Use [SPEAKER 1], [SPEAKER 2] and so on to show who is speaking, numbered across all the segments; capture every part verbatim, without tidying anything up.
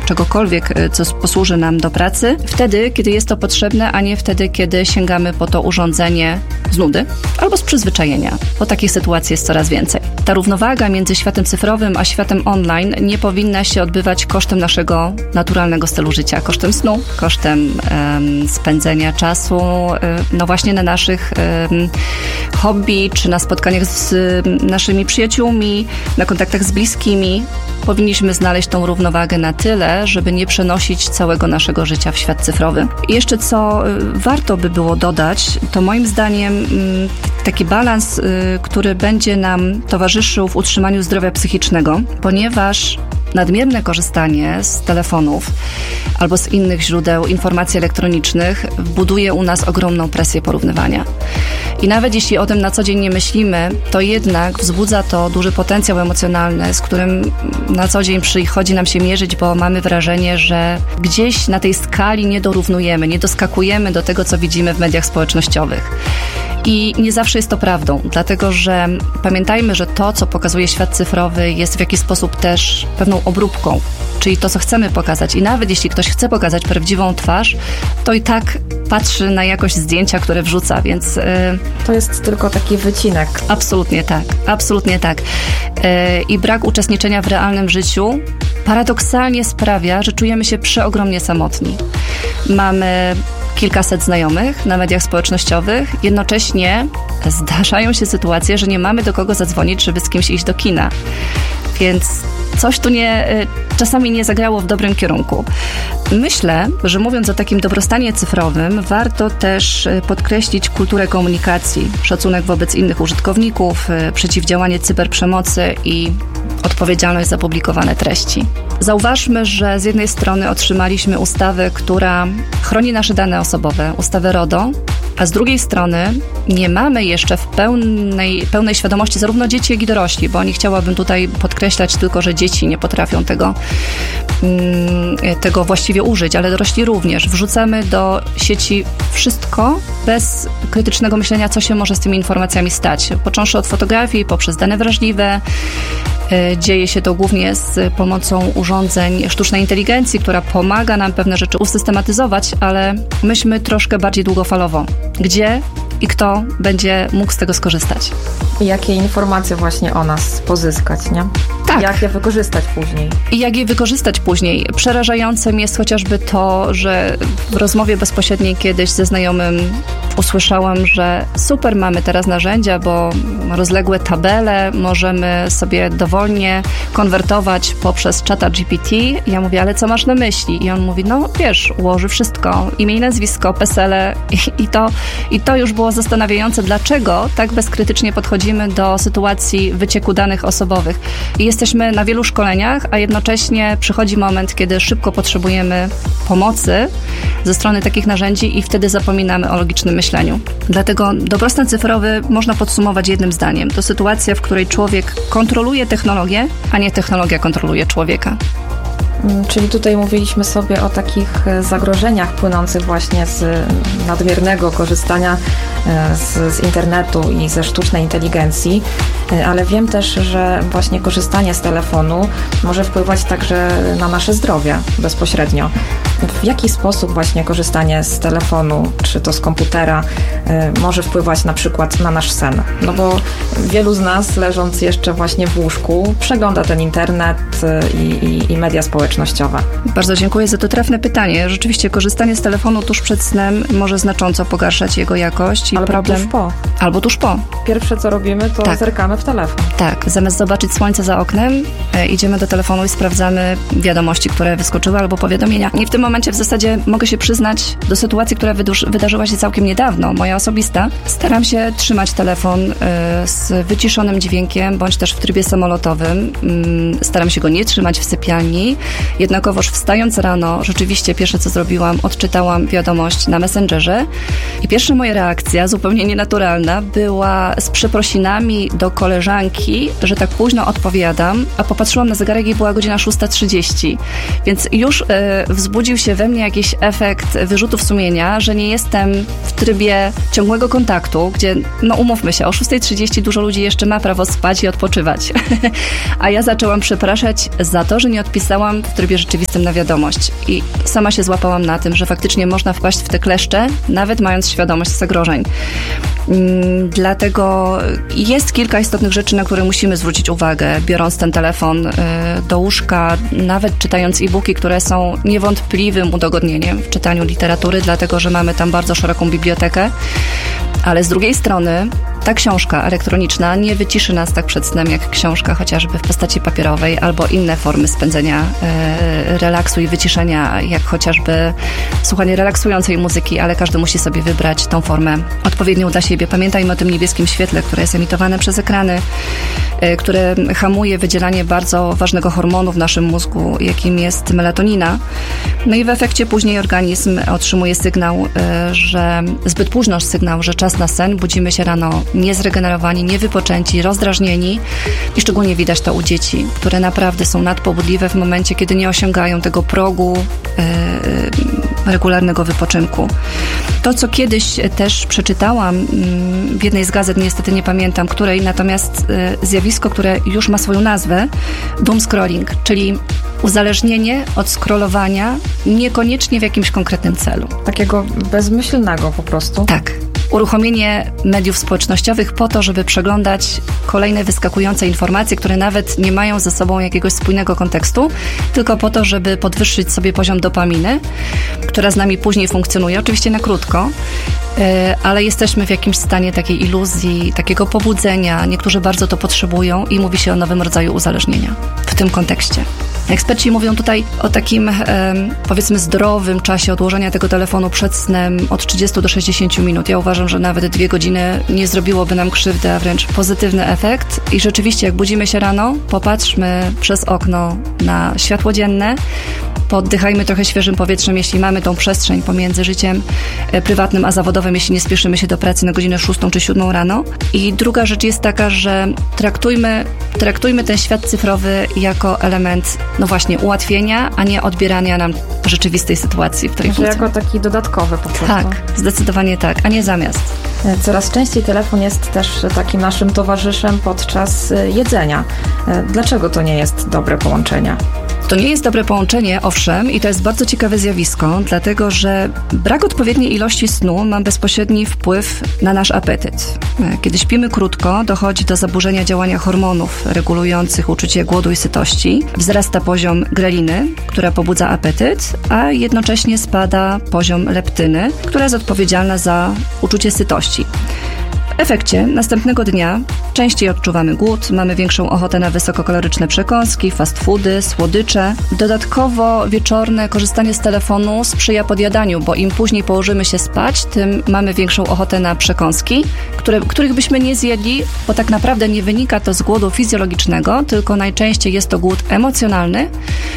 [SPEAKER 1] czegokolwiek, co posłuży nam do pracy, wtedy, kiedy jest to potrzebne, a nie wtedy, kiedy sięgamy po to urządzenie z nudy albo z przyzwyczajenia, bo takich sytuacji jest coraz więcej. Ta równowaga między światem cyfrowym a światem online nie powinna się odbywać kosztem naszego naturalnego stylu życia, kosztem snu, kosztem um, spędzenia czasu um, no właśnie na naszych um, hobby, czy na spotkaniach z um, naszymi przyjaciółmi, na kontaktach z bliskimi. Powinniśmy znaleźć tą równowagę na tyle, żeby nie przenosić całego naszego życia w świat cyfrowy. I jeszcze co warto by było dodać, to moim zdaniem taki balans, który będzie nam towarzyszył w utrzymaniu zdrowia psychicznego, ponieważ nadmierne korzystanie z telefonów albo z innych źródeł informacji elektronicznych buduje u nas ogromną presję porównywania. I nawet jeśli o tym na co dzień nie myślimy, to jednak wzbudza to duży potencjał emocjonalny, z którym na co dzień przychodzi nam się mierzyć, bo mamy wrażenie, że gdzieś na tej skali nie dorównujemy, nie doskakujemy do tego, co widzimy w mediach społecznościowych. I nie zawsze jest to prawdą, dlatego że pamiętajmy, że to, co pokazuje świat cyfrowy, jest w jakiś sposób też pewną obróbką, czyli to, co chcemy pokazać. I nawet jeśli ktoś chce pokazać prawdziwą twarz, to i tak patrzy na jakość zdjęcia, które wrzuca, więc... Yy,
[SPEAKER 2] to jest tylko taki wycinek.
[SPEAKER 1] Absolutnie tak, absolutnie tak. Yy, I brak uczestniczenia w realnym życiu paradoksalnie sprawia, że czujemy się przeogromnie samotni. Mamy kilkaset znajomych na mediach społecznościowych, jednocześnie zdarzają się sytuacje, że nie mamy do kogo zadzwonić, żeby z kimś iść do kina. Więc coś tu nie, czasami nie zagrało w dobrym kierunku. Myślę, że mówiąc o takim dobrostanie cyfrowym, warto też podkreślić kulturę komunikacji, szacunek wobec innych użytkowników, przeciwdziałanie cyberprzemocy i odpowiedzialność za publikowane treści. Zauważmy, że z jednej strony otrzymaliśmy ustawę, która chroni nasze dane osobowe, ustawę RODO, a z drugiej strony nie mamy jeszcze w pełnej, pełnej świadomości zarówno dzieci, jak i dorośli, bo nie chciałabym tutaj podkreślać tylko, że dzieci nie potrafią tego, tego właściwie użyć, ale dorośli również. Wrzucamy do sieci wszystko bez krytycznego myślenia, co się może z tymi informacjami stać. Począwszy od fotografii, poprzez dane wrażliwe. Dzieje się to głównie z pomocą urządzeń sztucznej inteligencji, która pomaga nam pewne rzeczy usystematyzować, ale myślmy troszkę bardziej długofalowo. Gdzie i kto będzie mógł z tego skorzystać?
[SPEAKER 2] I jakie informacje właśnie o nas pozyskać, nie?
[SPEAKER 1] Tak.
[SPEAKER 2] Jak je wykorzystać później?
[SPEAKER 1] I jak je wykorzystać później? Przerażającym jest chociażby to, że w rozmowie bezpośredniej kiedyś ze znajomym usłyszałam, że super, mamy teraz narzędzia, bo rozległe tabele możemy sobie dowolnie konwertować poprzez czata G P T. Ja mówię, ale co masz na myśli? I on mówi, no wiesz, ułoży wszystko, imię i nazwisko, pesele i, i, to, i to już było zastanawiające, dlaczego tak bezkrytycznie podchodzimy do sytuacji wycieku danych osobowych. I jesteśmy na wielu szkoleniach, a jednocześnie przychodzi moment, kiedy szybko potrzebujemy pomocy ze strony takich narzędzi i wtedy zapominamy o logicznym myśleniu. Dlatego dobrostan cyfrowy można podsumować jednym zdaniem. To sytuacja, w której człowiek kontroluje technologię, a nie technologia kontroluje człowieka.
[SPEAKER 2] Czyli tutaj mówiliśmy sobie o takich zagrożeniach płynących właśnie z nadmiernego korzystania z, z internetu i ze sztucznej inteligencji, ale wiem też, że właśnie korzystanie z telefonu może wpływać także na nasze zdrowie bezpośrednio. W jaki sposób właśnie korzystanie z telefonu, czy to z komputera, może wpływać na przykład na nasz sen? No bo wielu z nas, leżąc jeszcze właśnie w łóżku, przegląda ten internet i, i, i media społecznościowe.
[SPEAKER 1] Bardzo dziękuję za to trafne pytanie. Rzeczywiście korzystanie z telefonu tuż przed snem może znacząco pogarszać jego jakość i
[SPEAKER 2] Albo
[SPEAKER 1] problem...
[SPEAKER 2] tuż po.
[SPEAKER 1] Albo tuż po.
[SPEAKER 2] Pierwsze co robimy, to
[SPEAKER 1] tak.
[SPEAKER 2] zerkamy w telefon.
[SPEAKER 1] Tak, zamiast zobaczyć słońce za oknem, e, idziemy do telefonu i sprawdzamy wiadomości, które wyskoczyły albo powiadomienia. I w tym momencie w zasadzie mogę się przyznać do sytuacji, która wydusz, wydarzyła się całkiem niedawno, moja osobista. Staram się trzymać telefon y, z wyciszonym dźwiękiem, bądź też w trybie samolotowym. Y, staram się go nie trzymać w sypialni. Jednakowoż wstając rano, rzeczywiście pierwsze co zrobiłam, odczytałam wiadomość na Messengerze i pierwsza moja reakcja, zupełnie nienaturalna, była z przeprosinami do koleżanki, że tak późno odpowiadam, a popatrzyłam na zegarek i była godzina szósta trzydzieści. Więc już y, wzbudził się we mnie jakiś efekt wyrzutów sumienia, że nie jestem w trybie ciągłego kontaktu, gdzie, no umówmy się, o szósta trzydzieści dużo ludzi jeszcze ma prawo spać i odpoczywać. A ja zaczęłam przepraszać za to, że nie odpisałam w trybie trybie rzeczywistym na wiadomość. I sama się złapałam na tym, że faktycznie można wpaść w te kleszcze, nawet mając świadomość zagrożeń. Dlatego jest kilka istotnych rzeczy, na które musimy zwrócić uwagę, biorąc ten telefon do łóżka, nawet czytając e-booki, które są niewątpliwym udogodnieniem w czytaniu literatury, dlatego że mamy tam bardzo szeroką bibliotekę, ale z drugiej strony ta książka elektroniczna nie wyciszy nas tak przed snem, jak książka chociażby w postaci papierowej albo inne formy spędzenia e, relaksu i wyciszenia, jak chociażby słuchanie relaksującej muzyki, ale każdy musi sobie wybrać tą formę odpowiednią dla siebie. Pamiętajmy o tym niebieskim świetle, które jest emitowane przez ekrany, e, które hamuje wydzielanie bardzo ważnego hormonu w naszym mózgu, jakim jest melatonina. No i w efekcie później organizm otrzymuje sygnał, e, że zbyt późno sygnał, że czas na sen, budzimy się rano niezregenerowani, niewypoczęci, rozdrażnieni i szczególnie widać to u dzieci, które naprawdę są nadpobudliwe w momencie, kiedy nie osiągają tego progu yy, regularnego wypoczynku. To, co kiedyś też przeczytałam w jednej z gazet, niestety nie pamiętam której, natomiast yy, zjawisko, które już ma swoją nazwę, doom scrolling, czyli uzależnienie od scrollowania niekoniecznie w jakimś konkretnym celu.
[SPEAKER 2] Takiego bezmyślnego po prostu.
[SPEAKER 1] Tak. Uruchomienie mediów społecznościowych po to, żeby przeglądać kolejne wyskakujące informacje, które nawet nie mają ze sobą jakiegoś spójnego kontekstu, tylko po to, żeby podwyższyć sobie poziom dopaminy, która z nami później funkcjonuje, oczywiście na krótko, ale jesteśmy w jakimś stanie takiej iluzji, takiego pobudzenia. Niektórzy bardzo to potrzebują i mówi się o nowym rodzaju uzależnienia w tym kontekście. Eksperci mówią tutaj o takim, powiedzmy, zdrowym czasie odłożenia tego telefonu przed snem od trzydziestu do sześćdziesięciu minut. Ja uważam, że nawet dwie godziny nie zrobiłoby nam krzywdy, a wręcz pozytywny efekt. I rzeczywiście, jak budzimy się rano, popatrzmy przez okno na światło dzienne, poddychajmy trochę świeżym powietrzem, jeśli mamy tą przestrzeń pomiędzy życiem prywatnym a zawodowym, jeśli nie spieszymy się do pracy na godzinę szóstą czy siódmą rano. I druga rzecz jest taka, że traktujmy, traktujmy ten świat cyfrowy jako element, no właśnie, ułatwienia, a nie odbierania nam rzeczywistej sytuacji, w której funkcjonujemy.
[SPEAKER 2] Jako taki dodatkowy po prostu.
[SPEAKER 1] Tak, zdecydowanie tak, a nie zamiast.
[SPEAKER 2] Coraz częściej telefon jest też takim naszym towarzyszem podczas jedzenia. Dlaczego to nie jest dobre połączenie?
[SPEAKER 1] To nie jest dobre połączenie, owszem, i to jest bardzo ciekawe zjawisko, dlatego że brak odpowiedniej ilości snu ma bezpośredni wpływ na nasz apetyt. Kiedy śpimy krótko, dochodzi do zaburzenia działania hormonów regulujących uczucie głodu i sytości. Wzrasta poziom greliny, która pobudza apetyt, a jednocześnie spada poziom leptyny, która jest odpowiedzialna za uczucie sytości. W efekcie następnego dnia częściej odczuwamy głód, mamy większą ochotę na wysokokaloryczne przekąski, fast foody, słodycze. Dodatkowo wieczorne korzystanie z telefonu sprzyja podjadaniu, bo im później położymy się spać, tym mamy większą ochotę na przekąski, które, których byśmy nie zjedli, bo tak naprawdę nie wynika to z głodu fizjologicznego, tylko najczęściej jest to głód emocjonalny,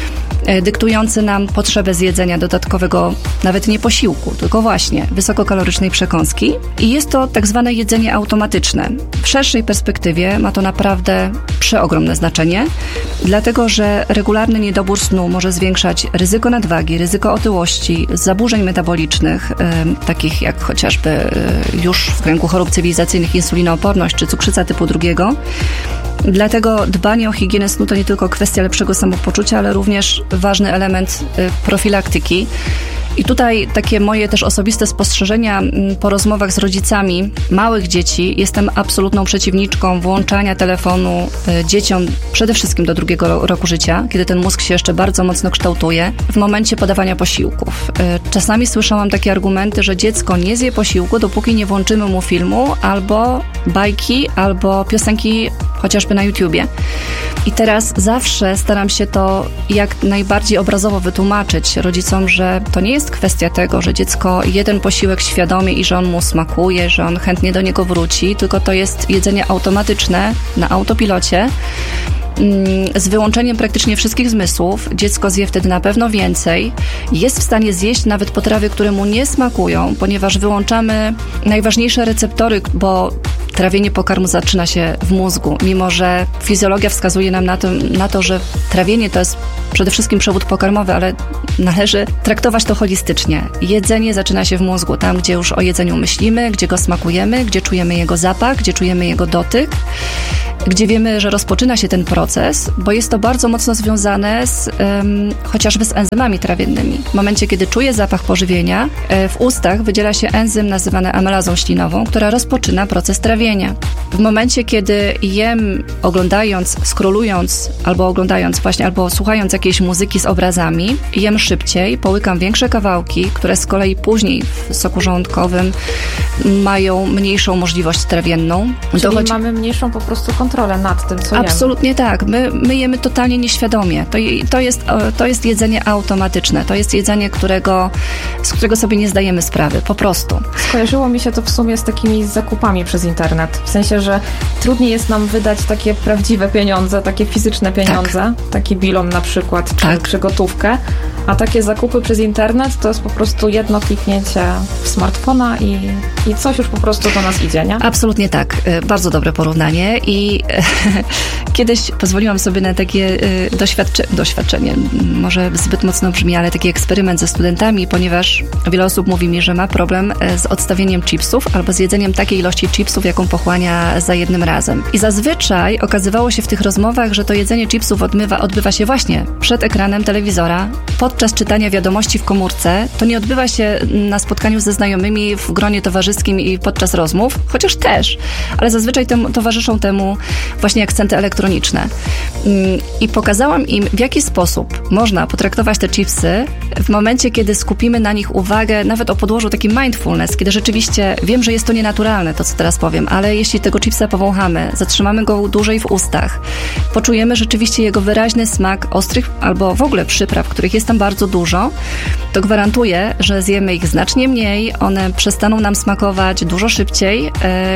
[SPEAKER 1] dyktujący nam potrzebę zjedzenia dodatkowego, nawet nie posiłku, tylko właśnie wysokokalorycznej przekąski. I jest to tak zwane jedzenie automatyczne. W szerszej perspektywie ma to naprawdę przeogromne znaczenie, dlatego że regularny niedobór snu może zwiększać ryzyko nadwagi, ryzyko otyłości, zaburzeń metabolicznych, yy, takich jak chociażby yy, już w kręgu chorób cywilizacyjnych insulinooporność czy cukrzyca typu drugiego. Dlatego dbanie o higienę snu to nie tylko kwestia lepszego samopoczucia, ale również ważny element profilaktyki. I tutaj takie moje też osobiste spostrzeżenia po rozmowach z rodzicami małych dzieci. Jestem absolutną przeciwniczką włączania telefonu dzieciom przede wszystkim do drugiego roku życia, kiedy ten mózg się jeszcze bardzo mocno kształtuje, w momencie podawania posiłków. Czasami słyszałam takie argumenty, że dziecko nie zje posiłku, dopóki nie włączymy mu filmu albo bajki, albo piosenki chociażby na YouTubie. I teraz zawsze staram się to jak najbardziej obrazowo wytłumaczyć rodzicom, że to nie jest kwestia tego, że dziecko je ten posiłek świadomie i że on mu smakuje, że on chętnie do niego wróci, tylko to jest jedzenie automatyczne na autopilocie, z wyłączeniem praktycznie wszystkich zmysłów. Dziecko zje wtedy na pewno więcej. Jest w stanie zjeść nawet potrawy, które mu nie smakują, ponieważ wyłączamy najważniejsze receptory, bo trawienie pokarmu zaczyna się w mózgu, mimo że fizjologia wskazuje nam na to, na to, że trawienie to jest przede wszystkim przewód pokarmowy, ale należy traktować to holistycznie. Jedzenie zaczyna się w mózgu, tam gdzie już o jedzeniu myślimy, gdzie go smakujemy, gdzie czujemy jego zapach, gdzie czujemy jego dotyk, gdzie wiemy, że rozpoczyna się ten proces, bo jest to bardzo mocno związane z, um, chociażby z enzymami trawiennymi. W momencie, kiedy czuję zapach pożywienia, e, w ustach wydziela się enzym nazywany amylazą ślinową, która rozpoczyna proces trawienia. W momencie, kiedy jem, oglądając, scrollując, albo oglądając właśnie, albo słuchając jakiejś muzyki z obrazami, jem szybciej, połykam większe kawałki, które z kolei później w soku żołądkowym mają mniejszą możliwość trawienną.
[SPEAKER 2] Czyli Dochodzi... mamy mniejszą po prostu kontrolę nad tym, co jemy.
[SPEAKER 1] Absolutnie tak. My, my jemy totalnie nieświadomie. To, to, jest, to jest jedzenie automatyczne. To jest jedzenie, którego, z którego sobie nie zdajemy sprawy. Po prostu.
[SPEAKER 2] Skojarzyło mi się to w sumie z takimi zakupami przez internet. W sensie, że trudniej jest nam wydać takie prawdziwe pieniądze, takie fizyczne pieniądze, tak. taki bilon na przykład, czy,
[SPEAKER 1] tak.
[SPEAKER 2] czy gotówkę, a takie zakupy przez internet to jest po prostu jedno kliknięcie w smartfona i, i coś już po prostu do nas idzie, nie?
[SPEAKER 1] Absolutnie tak. Bardzo dobre porównanie i kiedyś pozwoliłam sobie na takie doświadcze- doświadczenie, może zbyt mocno brzmi, ale taki eksperyment ze studentami, ponieważ wiele osób mówi mi, że ma problem z odstawieniem chipsów albo z jedzeniem takiej ilości chipsów, jaką pochłania za jednym razem. I zazwyczaj okazywało się w tych rozmowach, że to jedzenie chipsów odbywa, odbywa się właśnie przed ekranem telewizora, podczas czytania wiadomości w komórce. To nie odbywa się na spotkaniu ze znajomymi w gronie towarzyskim i podczas rozmów, chociaż też, ale zazwyczaj temu, towarzyszą temu właśnie akcenty elektroniczne. I pokazałam im, w jaki sposób można potraktować te chipsy w momencie, kiedy skupimy na nich uwagę, nawet o podłożu takim mindfulness, kiedy rzeczywiście wiem, że jest to nienaturalne, to co teraz powiem, ale jeśli tego chipsa powąchamy, zatrzymamy go dłużej w ustach, poczujemy rzeczywiście jego wyraźny smak ostrych albo w ogóle przypraw, których jest tam bardzo dużo, to gwarantuję, że zjemy ich znacznie mniej, one przestaną nam smakować dużo szybciej yy,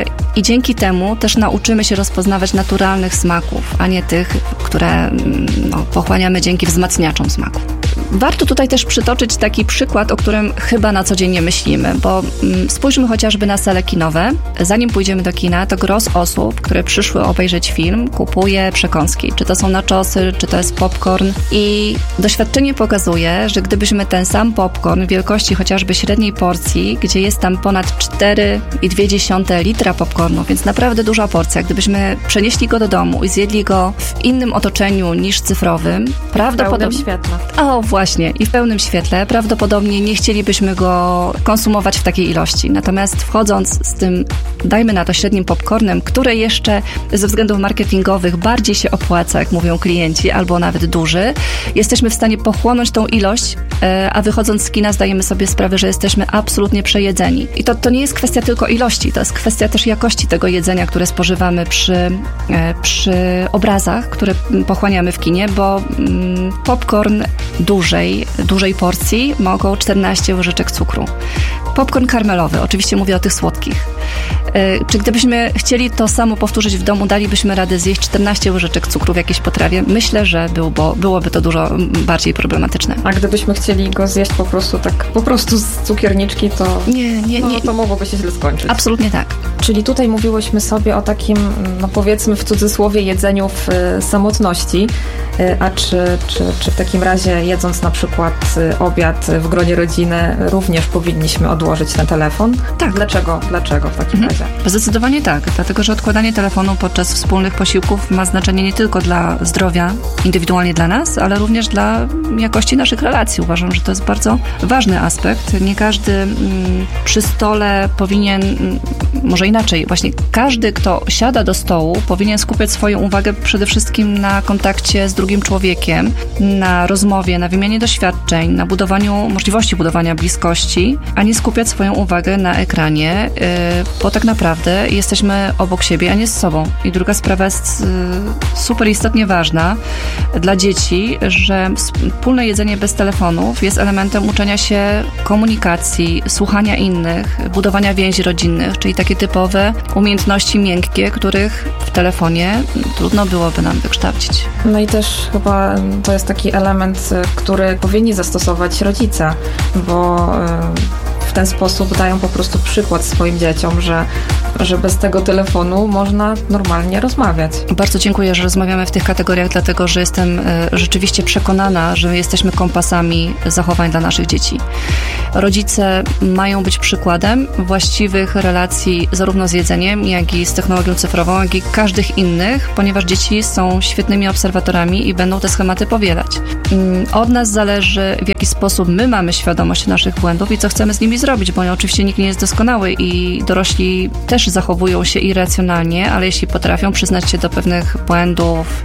[SPEAKER 1] i dzięki temu też nauczymy się rozpoznawać naturalnych smaków, a nie tych, które no, pochłaniamy dzięki wzmacniaczom smaku. Warto tutaj też przytoczyć taki przykład, o którym chyba na co dzień nie myślimy, bo mm, spójrzmy chociażby na sale kinowe. Zanim pójdziemy do kina, to gros osób, które przyszły obejrzeć film, kupuje przekąski. Czy to są nachosy, czy to jest popcorn. I doświadczenie pokazuje, że gdybyśmy ten sam popcorn wielkości chociażby średniej porcji, gdzie jest tam ponad cztery i dwie dziesiąte litra popcornu, więc naprawdę duża porcja, gdybyśmy przenieśli go do domu i zjedli go w innym otoczeniu niż cyfrowym, prawdopodobnie...
[SPEAKER 2] W pełnym świetle.
[SPEAKER 1] O, właśnie. I w pełnym świetle prawdopodobnie nie chcielibyśmy go konsumować w takiej ilości. Natomiast wchodząc z tym, dajmy na to średnim popcornem, które jeszcze ze względów marketingowych bardziej się opłaca, jak mówią klienci, albo nawet duży, jesteśmy w stanie pochłonąć tą ilość, a wychodząc z kina zdajemy sobie sprawę, że jesteśmy absolutnie przejedzeni. I to, to nie jest kwestia tylko ilości, to jest kwestia też jakości tego jedzenia, które spożywamy przy, przy obrazach, które pochłaniamy w kinie, bo mm, popcorn dużej, dużej porcji ma około czternaście łyżeczek cukru. Popcorn karmelowy, oczywiście mówię o tych słodkich. Yy, czy gdybyśmy chcieli to samo powtórzyć w domu, dalibyśmy radę zjeść czternaście łyżeczek cukru w jakiejś potrawie? Myślę, że byłbo, byłoby to dużo bardziej problematyczne.
[SPEAKER 2] A gdybyśmy chcieli go zjeść po prostu tak, po prostu z cukierniczki, to,
[SPEAKER 1] nie, nie, nie.
[SPEAKER 2] No, to mogłoby się źle skończyć.
[SPEAKER 1] Absolutnie tak.
[SPEAKER 2] Czyli tutaj mówiłyśmy sobie o takim, no powiedzmy w cudzysłowie, jedzeniu w y, samotności, y, a czy, czy, czy w takim razie jedząc na przykład y, obiad w gronie rodziny również powinniśmy odłożyć ten telefon?
[SPEAKER 1] Tak.
[SPEAKER 2] Dlaczego? Dlaczego w takim mhm. razie?
[SPEAKER 1] Zdecydowanie tak, dlatego że odkładanie telefonu podczas wspólnych posiłków ma znaczenie nie tylko dla zdrowia, indywidualnie dla nas, ale również dla jakości naszych relacji. Uważam, że to jest bardzo ważny aspekt. Nie każdy mm, przy stole powinien, mm, może inaczej, właśnie każdy, kto siada do stołu, powinien skupiać swoją uwagę przede wszystkim na kontakcie z drugim człowiekiem, na rozmowie, na wymianie doświadczeń, na budowaniu, możliwości budowania bliskości, a nie skupiać swoją uwagę na ekranie, yy, bo tak naprawdę jesteśmy obok siebie, a nie z sobą. I druga sprawa jest yy, super istotnie ważna dla dzieci, że wspólne jedzenie bez telefonów jest elementem uczenia się komunikacji, słuchania innych, budowania więzi rodzinnych, czyli takie typowe umiejętności miękkie, których w telefonie trudno byłoby nam wykształcić.
[SPEAKER 2] No i też chyba to jest taki element, który powinni zastosować rodzice, bo w ten sposób dają po prostu przykład swoim dzieciom, że że bez tego telefonu można normalnie rozmawiać.
[SPEAKER 1] Bardzo dziękuję, że rozmawiamy w tych kategoriach, dlatego że jestem rzeczywiście przekonana, że jesteśmy kompasami zachowań dla naszych dzieci. Rodzice mają być przykładem właściwych relacji zarówno z jedzeniem, jak i z technologią cyfrową, jak i każdych innych, ponieważ dzieci są świetnymi obserwatorami i będą te schematy powielać. Od nas zależy, w jaki sposób my mamy świadomość naszych błędów i co chcemy z nimi zrobić, bo oczywiście nikt nie jest doskonały i dorośli też zachowują się irracjonalnie, ale jeśli potrafią przyznać się do pewnych błędów,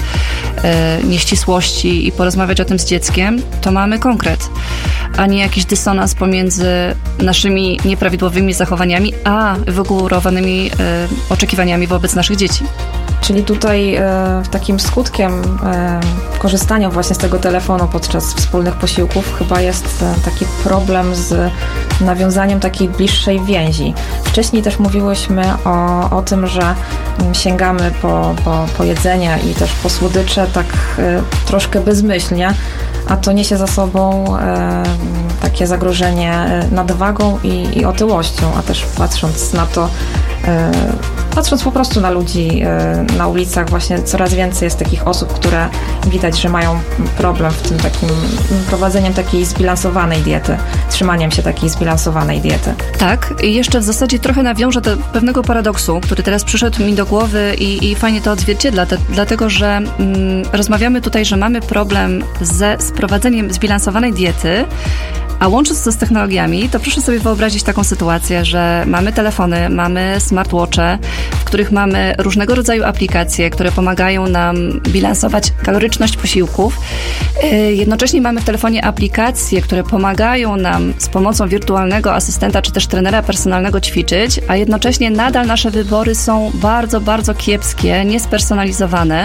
[SPEAKER 1] e, nieścisłości i porozmawiać o tym z dzieckiem, to mamy konkret, a nie jakiś dysonans pomiędzy naszymi nieprawidłowymi zachowaniami, a wygórowanymi e, oczekiwaniami wobec naszych dzieci.
[SPEAKER 2] Czyli tutaj e, takim skutkiem e, korzystania właśnie z tego telefonu podczas wspólnych posiłków chyba jest e, taki problem z nawiązaniem takiej bliższej więzi. Wcześniej też mówiłyśmy o, o tym, że sięgamy po, po, po jedzenie i też po słodycze tak e, troszkę bezmyślnie, a to niesie za sobą e, takie zagrożenie nadwagą i, i otyłością, a też patrząc na to, e, patrząc po prostu na ludzi e, na ulicach, właśnie coraz więcej jest takich osób, które widać, że mają problem w tym takim prowadzeniem takiej zbilansowanej diety, trzymaniem się takiej zbilansowanej diety.
[SPEAKER 1] Tak, i jeszcze w zasadzie trochę nawiążę do pewnego paradoksu, który teraz przyszedł mi do głowy i, i fajnie to odzwierciedla, te, dlatego że mm, rozmawiamy tutaj, że mamy problem ze sprowadzeniem zbilansowanej diety, a łącząc to z technologiami, to proszę sobie wyobrazić taką sytuację, że mamy telefony, mamy smartwatche, w których mamy różnego rodzaju aplikacje, które pomagają nam bilansować kaloryczność posiłków. Jednocześnie mamy w telefonie aplikacje, które pomagają nam z pomocą wirtualnego asystenta czy też trenera personalnego ćwiczyć, a jednocześnie nadal nasze wybory są bardzo, bardzo kiepskie, niespersonalizowane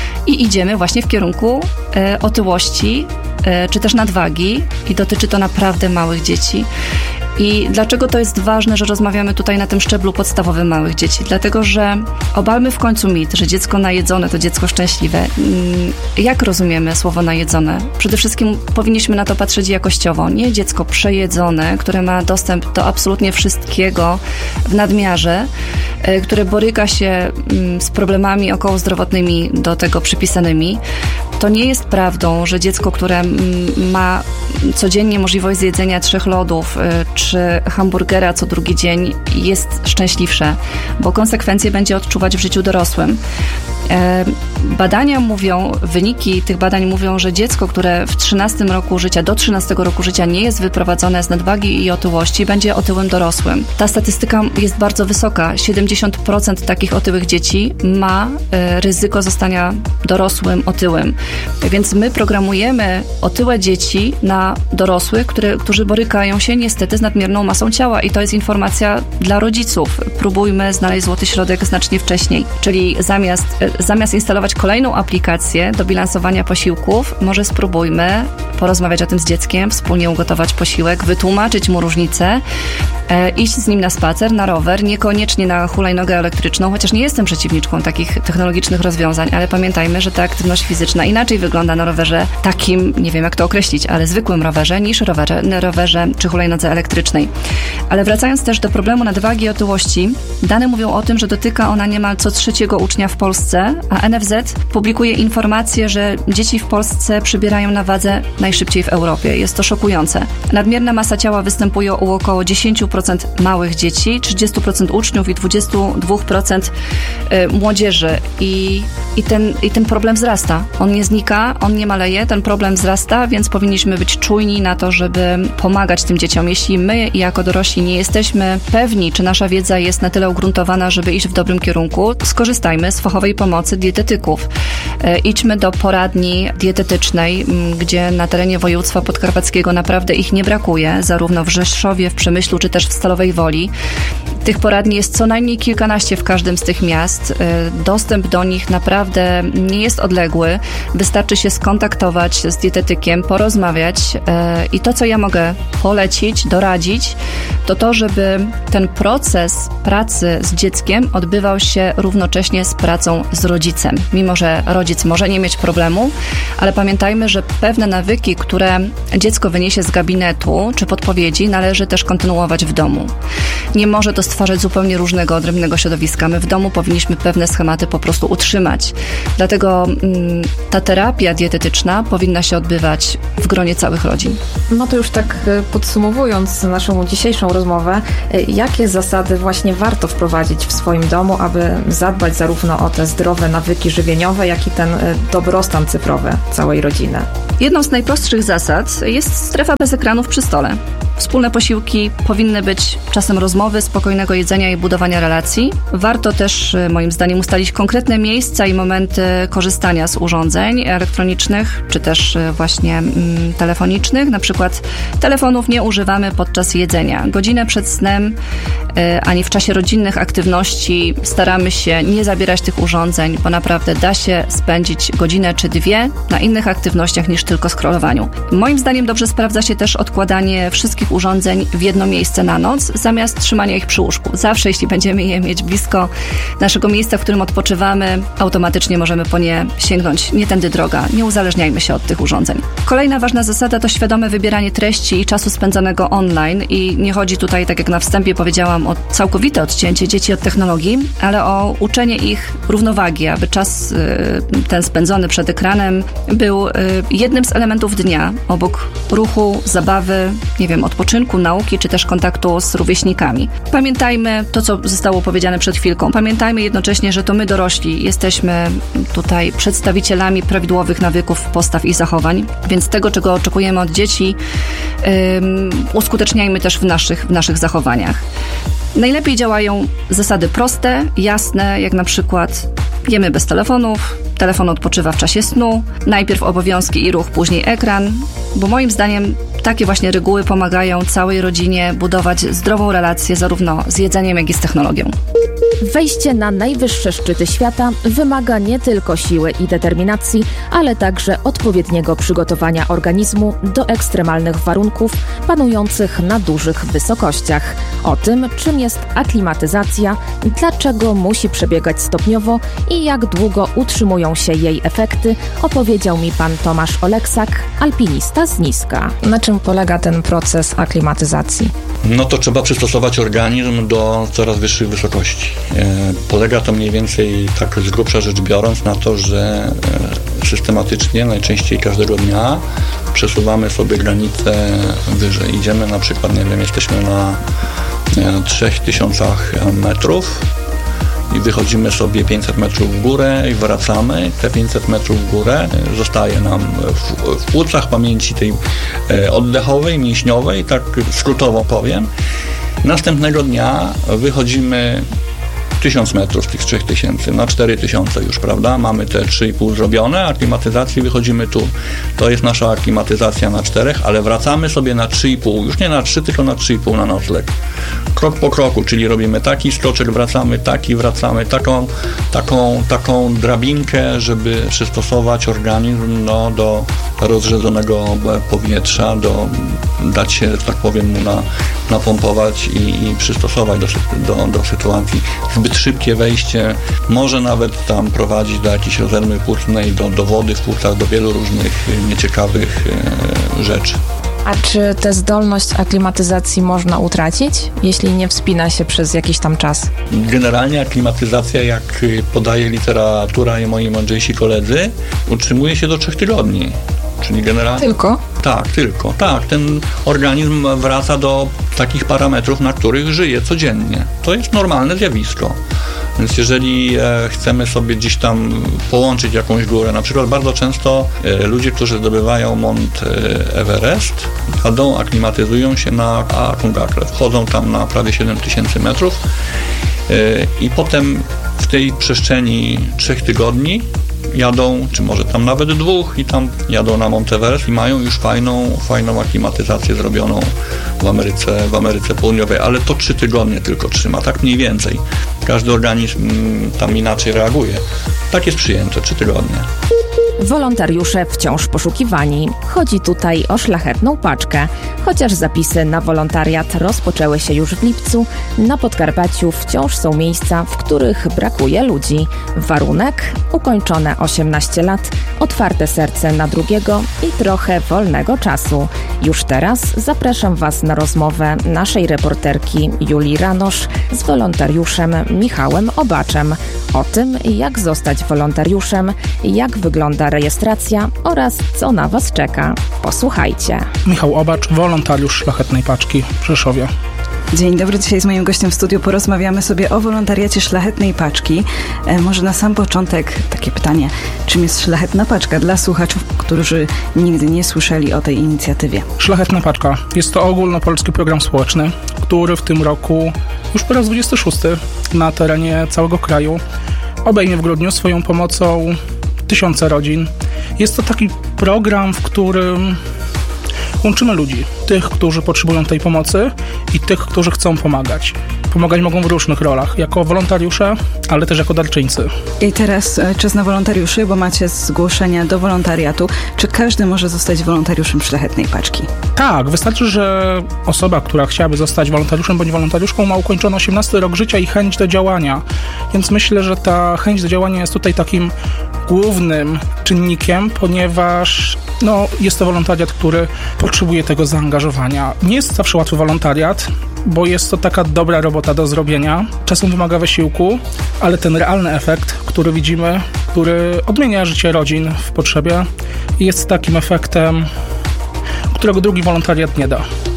[SPEAKER 1] i idziemy właśnie w kierunku otyłości czy też nadwagi i dotyczy to naprawdę małych dzieci. I dlaczego to jest ważne, że rozmawiamy tutaj na tym szczeblu podstawowym małych dzieci? Dlatego, że obalmy w końcu mit, że dziecko najedzone to dziecko szczęśliwe. Jak rozumiemy słowo najedzone? Przede wszystkim powinniśmy na to patrzeć jakościowo. Nie dziecko przejedzone, które ma dostęp do absolutnie wszystkiego w nadmiarze, które boryka się z problemami okołozdrowotnymi do tego przypisanymi. To nie jest prawdą, że dziecko, które ma codziennie możliwość zjedzenia trzech lodów czy hamburgera co drugi dzień, jest szczęśliwsze, bo konsekwencje będzie odczuwać w życiu dorosłym. Badania mówią, wyniki tych badań mówią, że dziecko, które w trzynastym roku życia, do trzynastego roku życia nie jest wyprowadzone z nadwagi i otyłości, będzie otyłym dorosłym. Ta statystyka jest bardzo wysoka. siedemdziesiąt procent takich otyłych dzieci ma ryzyko zostania dorosłym otyłym. Więc my programujemy otyłe dzieci na dorosłych, które, którzy borykają się niestety z nadmierną masą ciała i to jest informacja dla rodziców. Próbujmy znaleźć złoty środek znacznie wcześniej, czyli zamiast Zamiast instalować kolejną aplikację do bilansowania posiłków, może spróbujmy porozmawiać o tym z dzieckiem, wspólnie ugotować posiłek, wytłumaczyć mu różnicę, e, iść z nim na spacer, na rower, niekoniecznie na hulajnogę elektryczną, chociaż nie jestem przeciwniczką takich technologicznych rozwiązań, ale pamiętajmy, że ta aktywność fizyczna inaczej wygląda na rowerze takim, nie wiem jak to określić, ale zwykłym rowerze niż rowerze, na rowerze czy hulajnodze elektrycznej. Ale wracając też do problemu nadwagi i otyłości, dane mówią o tym, że dotyka ona niemal co trzeciego ucznia w Polsce, a N F Z publikuje informację, że dzieci w Polsce przybierają na wadze najszybciej w Europie. Jest to szokujące. Nadmierna masa ciała występuje u około dziesięć procent małych dzieci, trzydzieści procent uczniów i dwadzieścia dwa procent młodzieży. I, i, ten, I ten problem wzrasta. On nie znika, on nie maleje, ten problem wzrasta, więc powinniśmy być czujni na to, żeby pomagać tym dzieciom. Jeśli my jako dorośli nie jesteśmy pewni, czy nasza wiedza jest na tyle ugruntowana, żeby iść w dobrym kierunku, skorzystajmy z fachowej pomocy dietetyków. Idźmy do poradni dietetycznej, gdzie na terenie województwa podkarpackiego naprawdę ich nie brakuje, zarówno w Rzeszowie, w Przemyślu, czy też w Stalowej Woli. Tych poradni jest co najmniej kilkanaście w każdym z tych miast. Dostęp do nich naprawdę nie jest odległy. Wystarczy się skontaktować z dietetykiem, porozmawiać i to, co ja mogę polecić, doradzić, to to, żeby ten proces pracy z dzieckiem odbywał się równocześnie z pracą z rodzicem. Mimo że rodzic może nie mieć problemu, ale pamiętajmy, że pewne nawyki, które dziecko wyniesie z gabinetu czy podpowiedzi, należy też kontynuować w domu. Nie może to stwarzać zupełnie różnego, odrębnego środowiska. My w domu powinniśmy pewne schematy po prostu utrzymać. Dlatego mm, ta terapia dietetyczna powinna się odbywać w gronie całych rodzin.
[SPEAKER 2] No to już tak podsumowując naszą dzisiejszą rozmowę, jakie zasady właśnie warto wprowadzić w swoim domu, aby zadbać zarówno o te zdrowe nawyki żywieniowe, jak i ten dobrostan cyfrowy całej rodziny?
[SPEAKER 1] Jedną z najprostszych zasad jest strefa bez ekranów przy stole. Wspólne posiłki powinny być czasem rozmowy, spokojnego jedzenia i budowania relacji. Warto też, moim zdaniem, ustalić konkretne miejsca i momenty korzystania z urządzeń elektronicznych, czy też właśnie mm, telefonicznych. Na przykład telefonów nie używamy podczas jedzenia. Godzinę przed snem, y, ani w czasie rodzinnych aktywności staramy się nie zabierać tych urządzeń, bo naprawdę da się spędzić godzinę czy dwie na innych aktywnościach niż tylko scrollowaniu. Moim zdaniem dobrze sprawdza się też odkładanie wszystkich urządzeń w jedno miejsce na noc, zamiast trzymania ich przy łóżku. Zawsze, jeśli będziemy je mieć blisko naszego miejsca, w którym odpoczywamy, automatycznie możemy po nie sięgnąć. Nie tędy droga. Nie uzależniajmy się od tych urządzeń. Kolejna ważna zasada to świadome wybieranie treści i czasu spędzanego online i nie chodzi tutaj, tak jak na wstępie powiedziałam, o całkowite odcięcie dzieci od technologii, ale o uczenie ich równowagi, aby czas ten spędzony przed ekranem był jednym z elementów dnia, obok ruchu, zabawy, nie wiem, odpoczynku, nauki, czy też kontaktu z rówieśnikami. Pamiętajmy to, co zostało powiedziane przed chwilką. Pamiętajmy jednocześnie, że to my dorośli jesteśmy tutaj przedstawicielami prawidłowych nawyków, postaw i zachowań, więc tego, czego oczekujemy od dzieci, um, uskuteczniajmy też w naszych, w naszych zachowaniach. Najlepiej działają zasady proste, jasne, jak na przykład jemy bez telefonów, telefon odpoczywa w czasie snu, najpierw obowiązki i ruch, później ekran, bo moim zdaniem takie właśnie reguły pomagają całej rodzinie budować zdrową relację zarówno z jedzeniem, jak i z technologią.
[SPEAKER 3] Wejście na najwyższe szczyty świata wymaga nie tylko siły i determinacji, ale także odpowiedniego przygotowania organizmu do ekstremalnych warunków panujących na dużych wysokościach. O tym, czym jest aklimatyzacja, dlaczego musi przebiegać stopniowo i jak długo utrzymują się jej efekty, opowiedział mi pan Tomasz Oleksak, alpinista z Niska.
[SPEAKER 2] Na czym polega ten proces aklimatyzacji?
[SPEAKER 4] No to trzeba przystosować organizm do coraz wyższych wysokości. E, polega to mniej więcej, tak z grubsza rzecz biorąc, na to, że e, systematycznie, najczęściej każdego dnia przesuwamy sobie granicę wyżej. Idziemy na przykład, nie wiem, jesteśmy na e, trzech tysiącach metrów i wychodzimy sobie pięćset metrów w górę i wracamy. Te pięćset metrów w górę zostaje nam w, w płucach, pamięci tej e, oddechowej, mięśniowej, tak skrótowo powiem. Następnego dnia wychodzimy tysiąc metrów z tych trzech tysięcy na cztery tysiące już, prawda? Mamy te trzy i pół zrobione, aklimatyzacji wychodzimy tu. To jest nasza aklimatyzacja na czterech, ale wracamy sobie na trzy i pół. Już nie na trzy, tylko na trzy i pół na nocleg. Krok po kroku, czyli robimy taki skoczek, wracamy, taki, wracamy, taką, taką, taką drabinkę, żeby przystosować organizm no, do rozrzedzonego powietrza, do, dać się, tak powiem, mu na, napompować i, i przystosować do, do, do sytuacji. Zbyt szybkie wejście może nawet tam prowadzić do jakiejś rozermy płucnej, do, do wody w płucach, do wielu różnych nieciekawych e, rzeczy.
[SPEAKER 2] A czy tę zdolność aklimatyzacji można utracić, jeśli nie wspina się przez jakiś tam czas?
[SPEAKER 4] Generalnie aklimatyzacja, jak podaje literatura i moi mądrzejsi koledzy, utrzymuje się do trzech tygodni. Czyli generalnie...
[SPEAKER 2] Tylko?
[SPEAKER 4] Tak, tylko. Tak, ten organizm wraca do takich parametrów, na których żyje codziennie. To jest normalne zjawisko. Więc jeżeli e, chcemy sobie gdzieś tam połączyć jakąś górę, na przykład bardzo często e, ludzie, którzy zdobywają Mont e, Everest, jadą, aklimatyzują się na Aconcagua. Wchodzą tam na prawie siedem tysięcy metrów e, i potem w tej przestrzeni trzech tygodni jadą, czy może tam nawet dwóch i tam jadą na Mont Everest i mają już fajną, fajną aklimatyzację zrobioną w Ameryce, w Ameryce Południowej, ale to trzy tygodnie tylko trzyma, tak mniej więcej. Każdy organizm tam inaczej reaguje. Tak jest przyjęte, trzy tygodnie.
[SPEAKER 3] Wolontariusze wciąż poszukiwani. Chodzi tutaj o szlachetną paczkę. Chociaż zapisy na wolontariat rozpoczęły się już w lipcu, na Podkarpaciu wciąż są miejsca, w których brakuje ludzi. Warunek? Ukończone osiemnaście lat, otwarte serce na drugiego i trochę wolnego czasu. Już teraz zapraszam Was na rozmowę naszej reporterki Julii Ranosz z wolontariuszem Michałem Obaczem o tym, jak zostać wolontariuszem, jak wygląda rejestracja oraz co na Was czeka. Posłuchajcie.
[SPEAKER 5] Michał Obacz, wolontariusz Szlachetnej Paczki w Rzeszowie.
[SPEAKER 6] Dzień dobry, dzisiaj z moim gościem w studiu porozmawiamy sobie o wolontariacie Szlachetnej Paczki. E, może na sam początek takie pytanie, czym jest Szlachetna Paczka dla słuchaczów, którzy nigdy nie słyszeli o tej inicjatywie?
[SPEAKER 5] Szlachetna Paczka jest to ogólnopolski program społeczny, który w tym roku już po raz dwudziesty szósty na terenie całego kraju obejmie w grudniu swoją pomocą tysiące rodzin. Jest to taki program, w którym łączymy ludzi, tych, którzy potrzebują tej pomocy i tych, którzy chcą pomagać. Pomagać mogą w różnych rolach, jako wolontariusze, ale też jako darczyńcy.
[SPEAKER 6] I teraz czas na wolontariuszy, bo macie zgłoszenia do wolontariatu. Czy każdy może zostać wolontariuszem Szlachetnej Paczki?
[SPEAKER 5] Tak, wystarczy, że osoba, która chciałaby zostać wolontariuszem bądź wolontariuszką, ma ukończony osiemnasty rok życia i chęć do działania. Więc myślę, że ta chęć do działania jest tutaj takim głównym czynnikiem, ponieważ no, jest to wolontariat, który potrzebuje tego zaangażowania. Nie jest zawsze łatwy wolontariat, bo jest to taka dobra robota do zrobienia. Czasem wymaga wysiłku, ale ten realny efekt, który widzimy, który odmienia życie rodzin w potrzebie, jest takim efektem, którego drugi wolontariat nie da.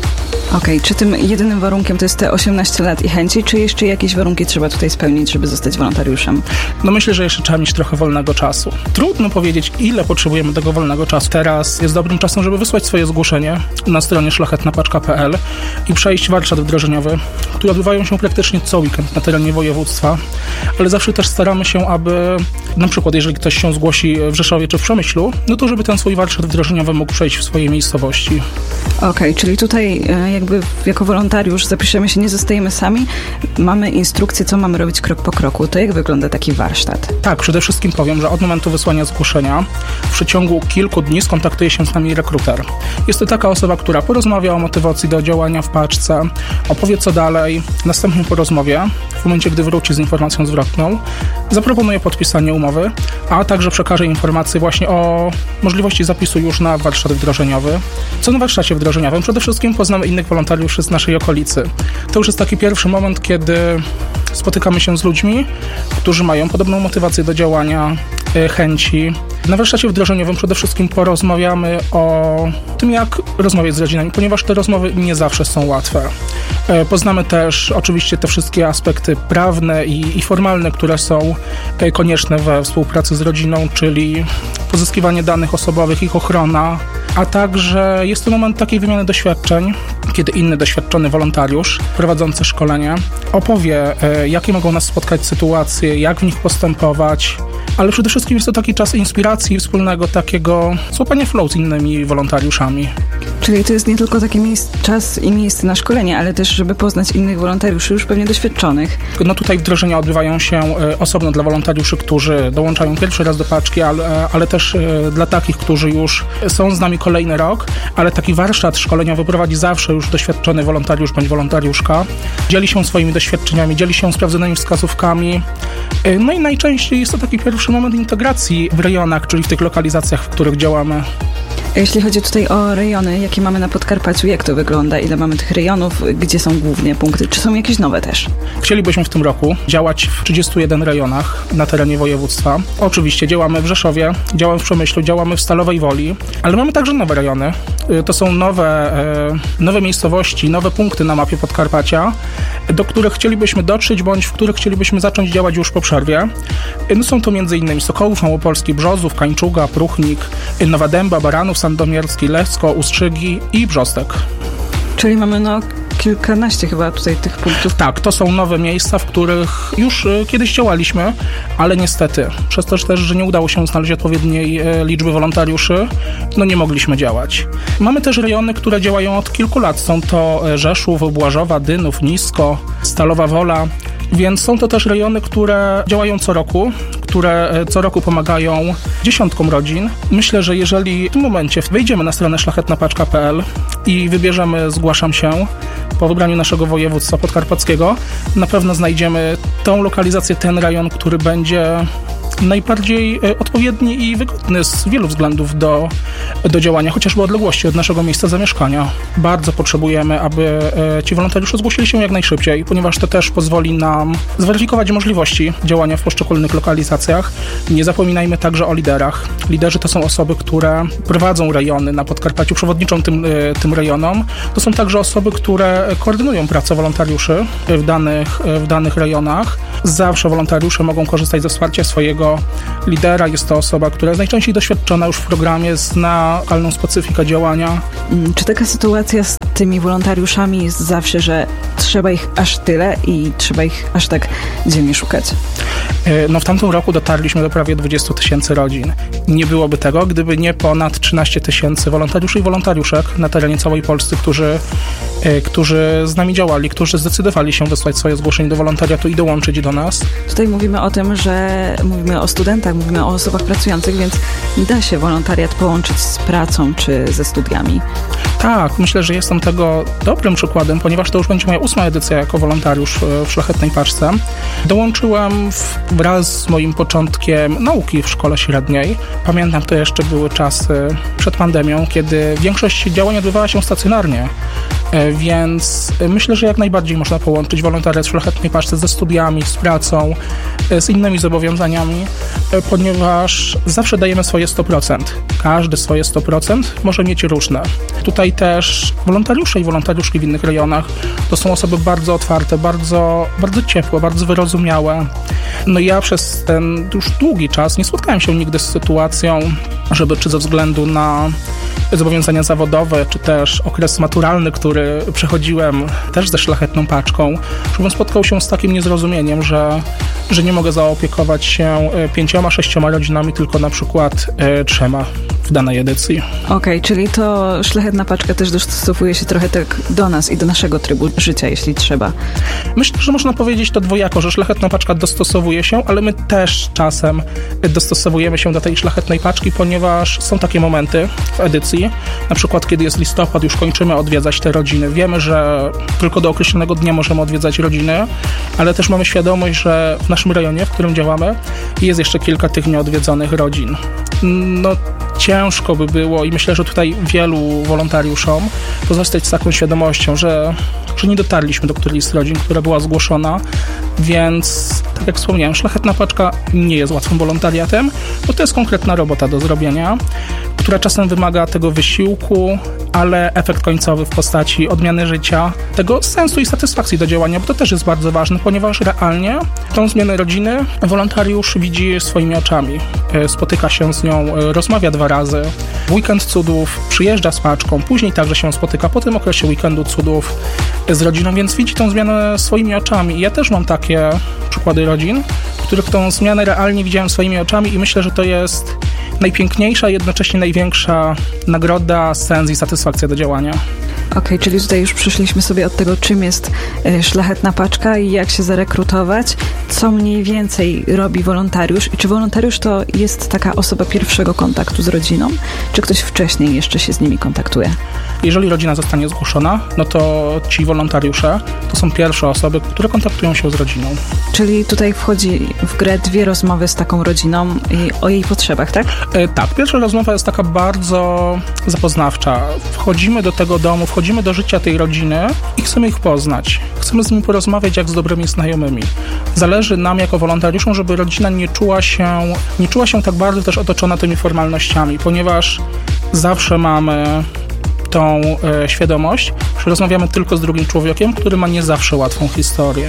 [SPEAKER 6] Okej, okay, czy tym jedynym warunkiem to jest te osiemnaście lat i chęci, czy jeszcze jakieś warunki trzeba tutaj spełnić, żeby zostać wolontariuszem?
[SPEAKER 5] No myślę, że jeszcze trzeba mieć trochę wolnego czasu. Trudno powiedzieć, ile potrzebujemy tego wolnego czasu. Teraz jest dobrym czasem, żeby wysłać swoje zgłoszenie na stronie szlachetna paczka kropka p l i przejść warsztat wdrożeniowy, które odbywają się praktycznie co weekend na terenie województwa, ale zawsze też staramy się, aby na przykład, jeżeli ktoś się zgłosi w Rzeszowie czy w Przemyślu, no to żeby ten swój warsztat wdrożeniowy mógł przejść w swojej miejscowości.
[SPEAKER 6] Okej, okay, czyli tutaj jakby jako wolontariusz zapiszemy się, nie zostajemy sami, mamy instrukcję, co mamy robić krok po kroku. To jak wygląda taki warsztat?
[SPEAKER 5] Tak, przede wszystkim powiem, że od momentu wysłania zgłoszenia w przeciągu kilku dni skontaktuje się z nami rekruter. Jest to taka osoba, która porozmawia o motywacji do działania w paczce, opowie co dalej, następnie po rozmowie, w momencie, gdy wróci z informacją zwrotną, zaproponuje podpisanie umowy, a także przekaże informacje właśnie o możliwości zapisu już na warsztat wdrożeniowy. Co na warsztacie wdrożeniowym? Przede wszystkim poznamy innych wolontariuszy z naszej okolicy. To już jest taki pierwszy moment, kiedy spotykamy się z ludźmi, którzy mają podobną motywację do działania, chęci. Na warsztacie wdrożeniowym przede wszystkim porozmawiamy o tym, jak rozmawiać z rodzinami, ponieważ te rozmowy nie zawsze są łatwe. Poznamy też oczywiście te wszystkie aspekty prawne i, i formalne, które są konieczne we współpracy z rodziną, czyli pozyskiwanie danych osobowych, ich ochrona, a także jest to moment takiej wymiany doświadczeń, kiedy inny doświadczony wolontariusz prowadzący szkolenie opowie, jakie mogą nas spotkać sytuacje, jak w nich postępować, ale przede wszystkim jest to taki czas inspiracji, wspólnego takiego złapania flow z innymi wolontariuszami.
[SPEAKER 6] Czyli to jest nie tylko taki miejsc, czas i miejsce na szkolenie, ale też, żeby poznać innych wolontariuszy już pewnie doświadczonych.
[SPEAKER 5] No tutaj wdrożenia odbywają się osobno dla wolontariuszy, którzy dołączają pierwszy raz do paczki, ale, ale też dla takich, którzy już są z nami kolejny rok, ale taki warsztat szkoleniowy prowadzi zawsze już doświadczony wolontariusz bądź wolontariuszka. Dzieli się swoimi doświadczeniami, dzieli się sprawdzonymi wskazówkami. No i najczęściej jest to taki pierwszy moment integracji w rejonach, czyli w tych lokalizacjach, w których działamy.
[SPEAKER 6] Jeśli chodzi tutaj o rejony, jakie mamy na Podkarpaciu, jak to wygląda? Ile mamy tych rejonów? Gdzie są głównie punkty? Czy są jakieś nowe też?
[SPEAKER 5] Chcielibyśmy w tym roku działać w trzydziestu jeden rejonach na terenie województwa. Oczywiście działamy w Rzeszowie, działamy w Przemyślu, działamy w Stalowej Woli, ale mamy także nowe rejony. To są nowe, nowe miejscowości, nowe punkty na mapie Podkarpacia, do których chcielibyśmy dotrzeć, bądź w których chcielibyśmy zacząć działać już po przerwie. No są to m.in. Sokołów Małopolski, Brzozów, Kańczuga, Pruchnik, Nowa Dęba, Baranów Sandomierski, Lewsko, Ustrzygi i Brzostek.
[SPEAKER 6] Czyli mamy no kilkanaście chyba tutaj tych punktów.
[SPEAKER 5] Tak, to są nowe miejsca, w których już y, kiedyś działaliśmy, ale niestety, przez to też, że nie udało się znaleźć odpowiedniej y, liczby wolontariuszy, no nie mogliśmy działać. Mamy też rejony, które działają od kilku lat. Są to Rzeszów, Błażowa, Dynów, Nisko, Stalowa Wola. Więc są to też rejony, które działają co roku, które co roku pomagają dziesiątkom rodzin. Myślę, że jeżeli w tym momencie wejdziemy na stronę szlachetna paczka kropka p l i wybierzemy zgłaszam się po wybraniu naszego województwa podkarpackiego, na pewno znajdziemy tą lokalizację, ten rejon, który będzie najbardziej odpowiedni i wygodny z wielu względów do, do działania, chociażby odległości od naszego miejsca zamieszkania. Bardzo potrzebujemy, aby ci wolontariusze zgłosili się jak najszybciej, ponieważ to też pozwoli nam zweryfikować możliwości działania w poszczególnych lokalizacjach. Nie zapominajmy także o liderach. Liderzy to są osoby, które prowadzą rejony na Podkarpaciu, przewodniczą tym, tym rejonom. To są także osoby, które koordynują pracę wolontariuszy w danych, w danych rejonach. Zawsze wolontariusze mogą korzystać ze wsparcia swojego lidera. Jest to osoba, która jest najczęściej doświadczona już w programie, zna lokalną specyfikę działania.
[SPEAKER 6] Czy taka sytuacja z tymi wolontariuszami jest zawsze, że trzeba ich aż tyle i trzeba ich aż tak dzielnie szukać?
[SPEAKER 5] No w tamtym roku dotarliśmy do prawie dwudziestu tysięcy rodzin. Nie byłoby tego, gdyby nie ponad trzynaście tysięcy wolontariuszy i wolontariuszek na terenie całej Polski, którzy, którzy z nami działali, którzy zdecydowali się wysłać swoje zgłoszenie do wolontariatu i dołączyć do nas.
[SPEAKER 6] Tutaj mówimy o tym, że mówimy o studentach, mówimy o osobach pracujących, więc da się wolontariat połączyć z pracą czy ze studiami.
[SPEAKER 5] Tak, myślę, że jestem tego dobrym przykładem, ponieważ to już będzie moja ósma edycja jako wolontariusz w Szlachetnej Paczce. Dołączyłem w, wraz z moim początkiem nauki w szkole średniej. Pamiętam, to jeszcze były czasy przed pandemią, kiedy większość działań odbywała się stacjonarnie, więc myślę, że jak najbardziej można połączyć wolontariat w Szlachetnej Paczce ze studiami, z pracą, z innymi zobowiązaniami, ponieważ zawsze dajemy swoje sto procent. Każdy swoje sto procent może mieć różne. Tutaj też wolontariusze i wolontariuszki w innych rejonach to są osoby bardzo otwarte, bardzo, bardzo ciepłe, bardzo wyrozumiałe. No ja przez ten już długi czas nie spotkałem się nigdy z sytuacją, żeby czy ze względu na zobowiązania zawodowe, czy też okres maturalny, który przechodziłem też ze Szlachetną Paczką, żebym spotkał się z takim niezrozumieniem, że, że nie mogę zaopiekować się pięcioma, sześcioma rodzinami, tylko na przykład e, trzema w danej edycji.
[SPEAKER 6] Okej, okay, czyli to Szlachetna Paczka też dostosowuje się trochę tak do nas i do naszego trybu życia, jeśli trzeba.
[SPEAKER 5] Myślę, że można powiedzieć to dwojako, że Szlachetna Paczka dostosowuje się, ale my też czasem dostosowujemy się do tej Szlachetnej Paczki, ponieważ są takie momenty w edycji, na przykład kiedy jest listopad, już kończymy odwiedzać te rodziny. Wiemy, że tylko do określonego dnia możemy odwiedzać rodziny, ale też mamy świadomość, że w naszym rejonie, w którym działamy, jest jeszcze kilka tych nieodwiedzonych rodzin. No ciężko by było i myślę, że tutaj wielu wolontariuszom pozostać z taką świadomością, że, że nie dotarliśmy do którejś z rodzin, która była zgłoszona, więc tak jak wspomniałem, Szlachetna Paczka nie jest łatwym wolontariatem, bo to jest konkretna robota do zrobienia, która czasem wymaga tego wysiłku, ale efekt końcowy w postaci odmiany życia, tego sensu i satysfakcji do działania, bo to też jest bardzo ważne, ponieważ realnie tą zmianę rodziny wolontariusz widzi swoimi oczami. Spotyka się z nią, rozmawia dwa razy. W weekend cudów przyjeżdża z paczką, później także się spotyka po tym okresie weekendu cudów z rodziną, więc widzi tą zmianę swoimi oczami. I ja też mam takie przykłady rodzin, w których tą zmianę realnie widziałem swoimi oczami i myślę, że to jest najpiękniejsza, jednocześnie największa nagroda, sens i satysfakcja do działania.
[SPEAKER 6] Okej, okay, czyli tutaj już przyszliśmy sobie od tego, czym jest y, Szlachetna Paczka i jak się zarekrutować, co mniej więcej robi wolontariusz i czy wolontariusz to jest taka osoba pierwszego kontaktu z rodziną, czy ktoś wcześniej jeszcze się z nimi kontaktuje?
[SPEAKER 5] Jeżeli rodzina zostanie zgłoszona, no to ci wolontariusze to są pierwsze osoby, które kontaktują się z rodziną.
[SPEAKER 6] Czyli tutaj wchodzi w grę dwie rozmowy z taką rodziną i o jej potrzebach, tak?
[SPEAKER 5] E, tak, pierwsza rozmowa jest taka bardzo zapoznawcza. Wchodzimy do tego domu, wchodzimy do życia tej rodziny i chcemy ich poznać. Chcemy z nimi porozmawiać jak z dobrymi znajomymi. Zależy nam jako wolontariuszom, żeby rodzina nie czuła się, nie czuła się tak bardzo też otoczona tymi formalnościami, ponieważ zawsze mamy tą e, świadomość, że rozmawiamy tylko z drugim człowiekiem, który ma nie zawsze łatwą historię,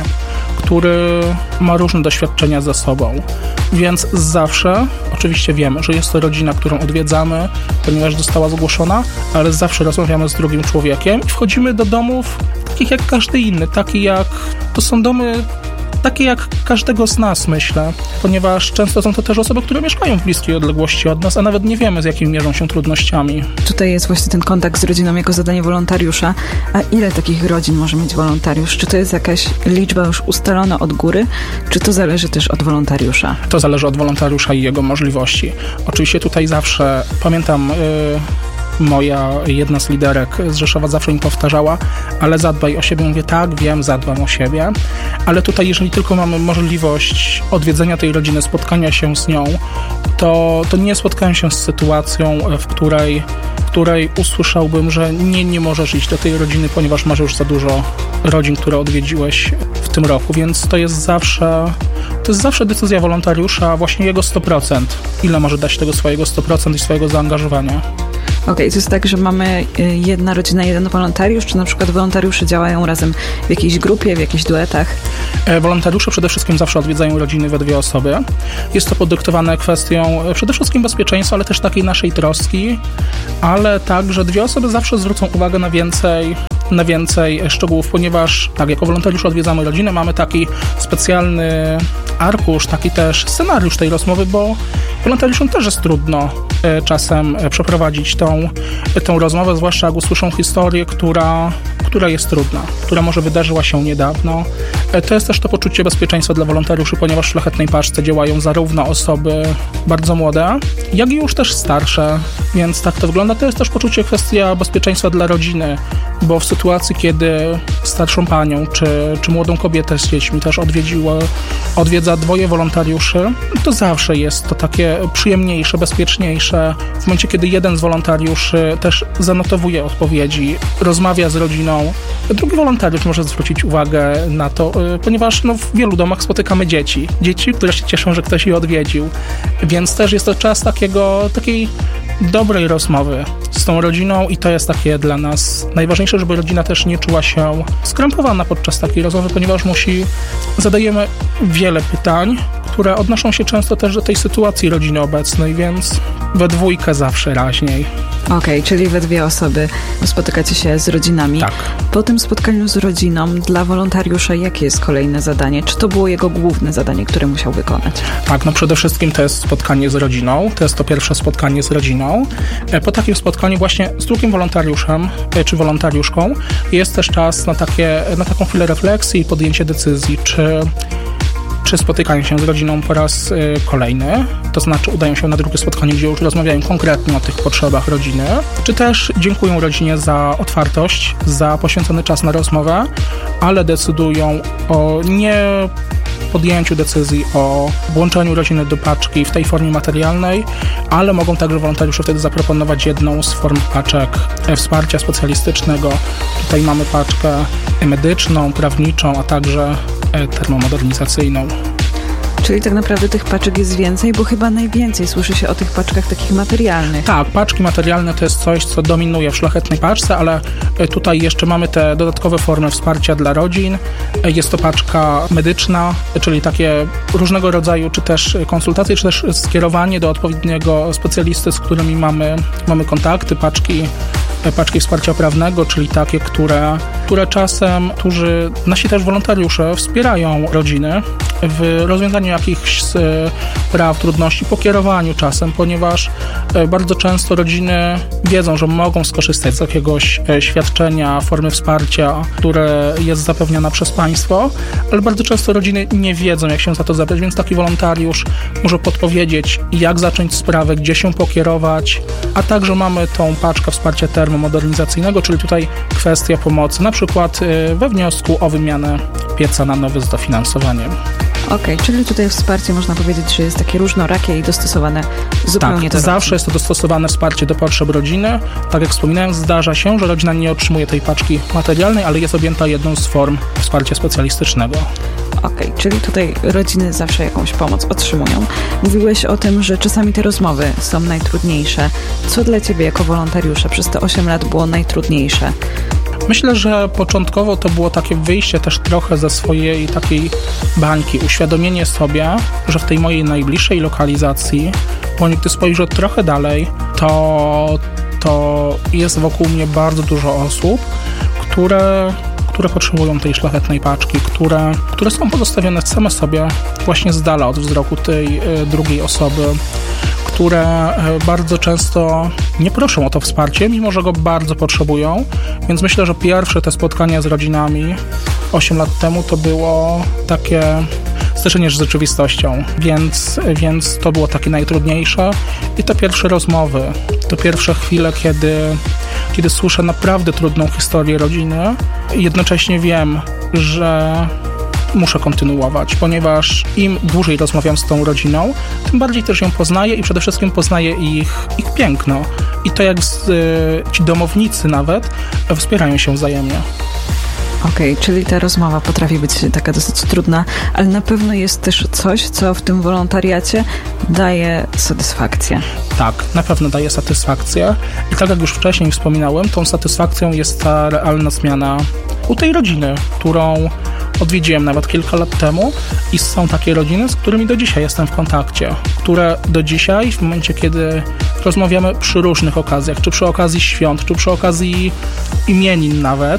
[SPEAKER 5] który ma różne doświadczenia ze sobą. Więc zawsze, oczywiście wiemy, że jest to rodzina, którą odwiedzamy, ponieważ została zgłoszona, ale zawsze rozmawiamy z drugim człowiekiem i wchodzimy do domów takich jak każdy inny, taki jak to są domy takie jak każdego z nas, myślę, ponieważ często są to też osoby, które mieszkają w bliskiej odległości od nas, a nawet nie wiemy, z jakimi mierzą się trudnościami.
[SPEAKER 6] Tutaj jest właśnie ten kontakt z rodziną jako zadanie wolontariusza. A ile takich rodzin może mieć wolontariusz? Czy to jest jakaś liczba już ustalona od góry, czy to zależy też od wolontariusza?
[SPEAKER 5] To zależy od wolontariusza i jego możliwości. Oczywiście tutaj zawsze, pamiętam... Yy, moja jedna z liderek z Rzeszowa zawsze mi powtarzała, ale zadbaj o siebie. Mówię, tak, wiem, zadbam o siebie, ale tutaj jeżeli tylko mamy możliwość odwiedzenia tej rodziny, spotkania się z nią, to, to nie spotkałem się z sytuacją, w której, w której usłyszałbym, że nie, nie możesz iść do tej rodziny, ponieważ masz już za dużo rodzin, które odwiedziłeś w tym roku, więc to jest zawsze, to jest zawsze decyzja wolontariusza, właśnie jego sto procent, ile może dać tego swojego sto procent i swojego zaangażowania.
[SPEAKER 6] Okej, okay, to jest tak, że mamy jedna rodzina, jeden wolontariusz, czy na przykład wolontariusze działają razem w jakiejś grupie, w jakichś duetach?
[SPEAKER 5] Wolontariusze przede wszystkim zawsze odwiedzają rodziny we dwie osoby. Jest to podyktowane kwestią przede wszystkim bezpieczeństwa, ale też takiej naszej troski, ale także dwie osoby zawsze zwrócą uwagę na więcej na więcej szczegółów, ponieważ tak, jako wolontariusze odwiedzamy rodzinę, mamy taki specjalny arkusz, taki też scenariusz tej rozmowy, bo wolontariuszom też jest trudno e, czasem e, przeprowadzić tą, e, tą rozmowę, zwłaszcza jak usłyszą historię, która, która jest trudna, która może wydarzyła się niedawno. E, to jest też to poczucie bezpieczeństwa dla wolontariuszy, ponieważ w Szlachetnej Paczce działają zarówno osoby bardzo młode, jak i już też starsze, więc tak to wygląda. To jest też poczucie, kwestia bezpieczeństwa dla rodziny, bo w sytuacji, kiedy starszą panią czy, czy młodą kobietę z dziećmi też odwiedziło, odwiedza dwoje wolontariuszy, to zawsze jest to takie przyjemniejsze, bezpieczniejsze. W momencie, kiedy jeden z wolontariuszy też zanotowuje odpowiedzi, rozmawia z rodziną, drugi wolontariusz może zwrócić uwagę na to, ponieważ no, w wielu domach spotykamy dzieci. Dzieci, które się cieszą, że ktoś je odwiedził. Więc też jest to czas takiego, takiej dobrej rozmowy z tą rodziną i to jest takie dla nas najważniejsze, żeby rodzina też nie czuła się skrępowana podczas takiej rozmowy, ponieważ musi, zadajemy wiele pytań, które odnoszą się często też do tej sytuacji rodziny obecnej, więc we dwójkę zawsze raźniej.
[SPEAKER 6] Okej, okay, czyli we dwie osoby spotykacie się z rodzinami.
[SPEAKER 5] Tak.
[SPEAKER 6] Po tym spotkaniu z rodziną dla wolontariusza jakie jest kolejne zadanie? Czy to było jego główne zadanie, które musiał wykonać?
[SPEAKER 5] Tak, no przede wszystkim to jest spotkanie z rodziną. To jest to pierwsze spotkanie z rodziną. Po takim spotkaniu właśnie z drugim wolontariuszem czy wolontariuszką jest też czas na, takie, na taką chwilę refleksji i podjęcie decyzji, czy czy spotykają się z rodziną po raz y, kolejny, to znaczy udają się na drugie spotkanie, gdzie już rozmawiają konkretnie o tych potrzebach rodziny, czy też dziękują rodzinie za otwartość, za poświęcony czas na rozmowę, ale decydują o nie podjęciu decyzji o włączeniu rodziny do paczki w tej formie materialnej, ale mogą także wolontariusze wtedy zaproponować jedną z form paczek wsparcia specjalistycznego. Tutaj mamy paczkę medyczną, prawniczą, a także termomodernizacyjną.
[SPEAKER 6] Czyli tak naprawdę tych paczek jest więcej, bo chyba najwięcej słyszy się o tych paczkach takich materialnych.
[SPEAKER 5] Tak, paczki materialne to jest coś, co dominuje w Szlachetnej Paczce, ale tutaj jeszcze mamy te dodatkowe formy wsparcia dla rodzin. Jest to paczka medyczna, czyli takie różnego rodzaju, czy też konsultacje, czy też skierowanie do odpowiedniego specjalisty, z którymi mamy, mamy kontakty, paczki paczki wsparcia prawnego, czyli takie, które, które czasem, którzy nasi też wolontariusze wspierają rodziny w rozwiązaniu jakichś spraw, trudności, po kierowaniu czasem, ponieważ bardzo często rodziny wiedzą, że mogą skorzystać z jakiegoś świadczenia, formy wsparcia, które jest zapewnione przez państwo, ale bardzo często rodziny nie wiedzą, jak się za to zabrać, więc taki wolontariusz może podpowiedzieć, jak zacząć sprawę, gdzie się pokierować, a także mamy tą paczkę wsparcia termomodernizacyjnego, czyli tutaj kwestia pomocy, na przykład we wniosku o wymianę pieca na nowy z dofinansowaniem.
[SPEAKER 6] Okej, okay, czyli tutaj wsparcie można powiedzieć, że jest takie różnorakie i dostosowane zupełnie
[SPEAKER 5] tak,
[SPEAKER 6] do
[SPEAKER 5] zawsze jest to dostosowane wsparcie do potrzeb rodziny. Tak jak wspominałem, zdarza się, że rodzina nie otrzymuje tej paczki materialnej, ale jest objęta jedną z form wsparcia specjalistycznego.
[SPEAKER 6] Okej, okay, czyli tutaj rodziny zawsze jakąś pomoc otrzymują. Mówiłeś o tym, że czasami te rozmowy są najtrudniejsze. Co dla ciebie jako wolontariusza przez te osiem lat było najtrudniejsze?
[SPEAKER 5] Myślę, że początkowo to było takie wyjście też trochę ze swojej takiej bańki, uświadomienie sobie, że w tej mojej najbliższej lokalizacji, bo gdy spojrzę trochę dalej, to, to jest wokół mnie bardzo dużo osób, które które potrzebują tej szlachetnej paczki, które, które są pozostawione same sobie właśnie z dala od wzroku tej y, drugiej osoby, które bardzo często nie proszą o to wsparcie, mimo że go bardzo potrzebują. Więc myślę, że pierwsze te spotkania z rodzinami osiem lat temu to było takie zderzenie z rzeczywistością, więc, więc to było takie najtrudniejsze. I te pierwsze rozmowy, te pierwsze chwile, kiedy, kiedy słyszę naprawdę trudną historię rodziny, jednocześnie wiem, że muszę kontynuować, ponieważ im dłużej rozmawiam z tą rodziną, tym bardziej też ją poznaję i przede wszystkim poznaję ich, ich piękno. I to jak z, ci domownicy nawet wspierają się wzajemnie.
[SPEAKER 6] Okej, okay, czyli ta rozmowa potrafi być taka dosyć trudna, ale na pewno jest też coś, co w tym wolontariacie daje satysfakcję.
[SPEAKER 5] Tak, na pewno daje satysfakcję i tak jak już wcześniej wspominałem, tą satysfakcją jest ta realna zmiana u tej rodziny, którą odwiedziłem nawet kilka lat temu i są takie rodziny, z którymi do dzisiaj jestem w kontakcie, które do dzisiaj, w momencie kiedy rozmawiamy przy różnych okazjach, czy przy okazji świąt, czy przy okazji imienin nawet,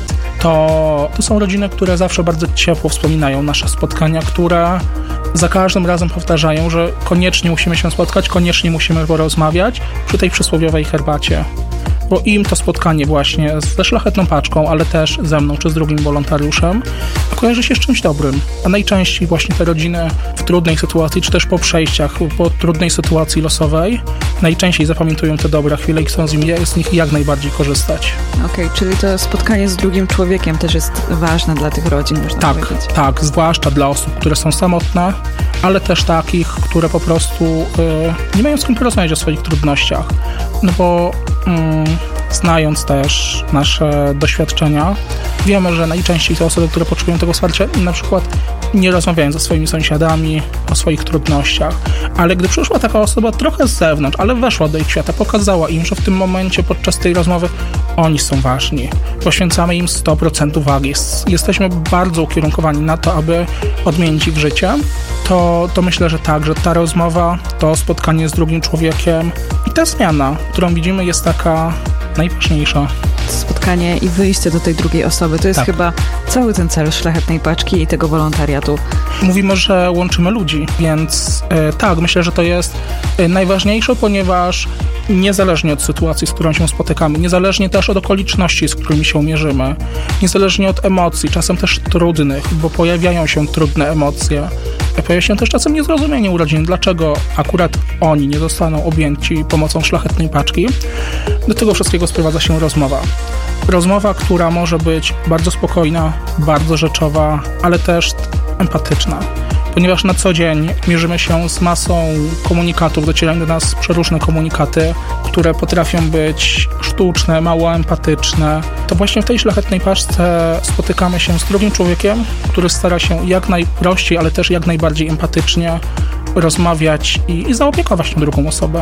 [SPEAKER 5] to, to są rodziny, które zawsze bardzo ciepło wspominają nasze spotkania, które za każdym razem powtarzają, że koniecznie musimy się spotkać, koniecznie musimy porozmawiać przy tej przysłowiowej herbacie. Bo im to spotkanie właśnie ze szlachetną paczką, ale też ze mną czy z drugim wolontariuszem kojarzy się z czymś dobrym. A najczęściej właśnie te rodziny w trudnej sytuacji, czy też po przejściach, po trudnej sytuacji losowej, najczęściej zapamiętują te dobre chwile i chcą z, nim, z nich jak najbardziej korzystać.
[SPEAKER 6] Okej, okay, czyli to spotkanie z drugim człowiekiem też jest ważne dla tych rodzin, można
[SPEAKER 5] tak,
[SPEAKER 6] powiedzieć.
[SPEAKER 5] Tak, zwłaszcza dla osób, które są samotne, ale też takich, które po prostu yy, nie mają z kim porozmawiać o swoich trudnościach. No bo yy, znając też nasze doświadczenia, wiemy, że najczęściej te osoby, które potrzebują tego wsparcia, na przykład nie rozmawiają ze swoimi sąsiadami o swoich trudnościach, ale gdy przyszła taka osoba trochę z zewnątrz, ale weszła do ich świata, pokazała im, że w tym momencie podczas tej rozmowy oni są ważni. Poświęcamy im sto procent uwagi. Jesteśmy bardzo ukierunkowani na to, aby odmienić ich życie. To, to myślę, że tak, że ta rozmowa, to spotkanie z drugim człowiekiem i ta zmiana, którą widzimy, jest taka najważniejsza.
[SPEAKER 6] Spotkanie i wyjście do tej drugiej osoby, to jest tak. Chyba cały ten cel szlachetnej paczki i tego wolontariatu.
[SPEAKER 5] Mówimy, że łączymy ludzi, więc e, tak, myślę, że to jest e, najważniejsze, ponieważ niezależnie od sytuacji, z którą się spotykamy, niezależnie też od okoliczności, z którymi się mierzymy, niezależnie od emocji, czasem też trudnych, bo pojawiają się trudne emocje, pojawia się też czasem niezrozumienie u rodzin, dlaczego akurat oni nie zostaną objęci pomocą szlachetnej paczki. Do tego wszystkiego sprowadza się rozmowa. Rozmowa, która może być bardzo spokojna, bardzo rzeczowa, ale też empatyczna. Ponieważ na co dzień mierzymy się z masą komunikatów, docierają do nas przeróżne komunikaty, które potrafią być sztuczne, mało empatyczne. To właśnie w tej szlachetnej paczce spotykamy się z drugim człowiekiem, który stara się jak najprościej, ale też jak najbardziej empatycznie rozmawiać i, i zaopiekować tę drugą osobę.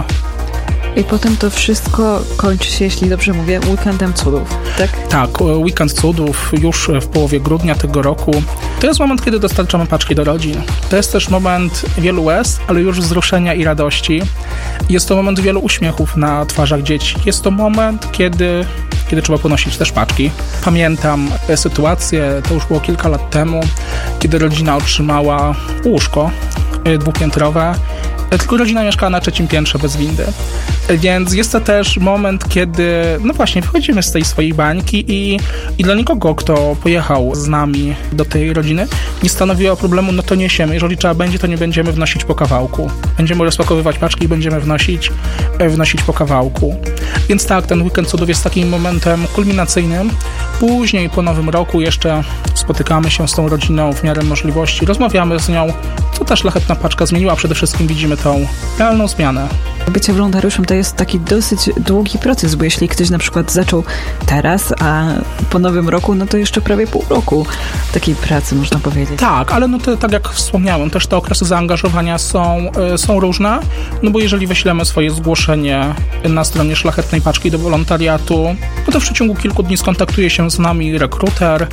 [SPEAKER 6] I potem to wszystko kończy się, jeśli dobrze mówię, weekendem cudów, tak?
[SPEAKER 5] Tak, weekend cudów już w połowie grudnia tego roku. To jest moment, kiedy dostarczamy paczki do rodzin. To jest też moment wielu łez, ale już wzruszenia i radości. Jest to moment wielu uśmiechów na twarzach dzieci. Jest to moment, kiedy, kiedy trzeba ponosić też paczki. Pamiętam sytuację, to już było kilka lat temu, kiedy rodzina otrzymała łóżko dwupiętrowe, tylko rodzina mieszkała na trzecim piętrze bez windy. Więc jest to też moment, kiedy no właśnie wychodzimy z tej swojej bańki i, i dla nikogo, kto pojechał z nami do tej rodziny, nie stanowiło problemu, no to niesiemy. Jeżeli trzeba będzie, to nie będziemy wnosić po kawałku. Będziemy rozpakowywać paczki i będziemy wnosić, wnosić po kawałku. Więc tak, ten weekend cudów jest takim momentem kulminacyjnym. Później po nowym roku jeszcze spotykamy się z tą rodziną w miarę możliwości, rozmawiamy z nią, co ta szlachetna paczka zmieniła, a przede wszystkim widzimy tą realną zmianę.
[SPEAKER 6] Bycie wolontariuszem to jest taki dosyć długi proces, bo jeśli ktoś na przykład zaczął teraz, a po nowym roku, no to jeszcze prawie pół roku takiej pracy, można powiedzieć.
[SPEAKER 5] Tak, ale no to, tak jak wspomniałem, też te okresy zaangażowania są, y, są różne, no bo jeżeli wyślemy swoje zgłoszenie na stronie szlachetnej paczki do wolontariatu, no to w przeciągu kilku dni skontaktuje się z nami rekruter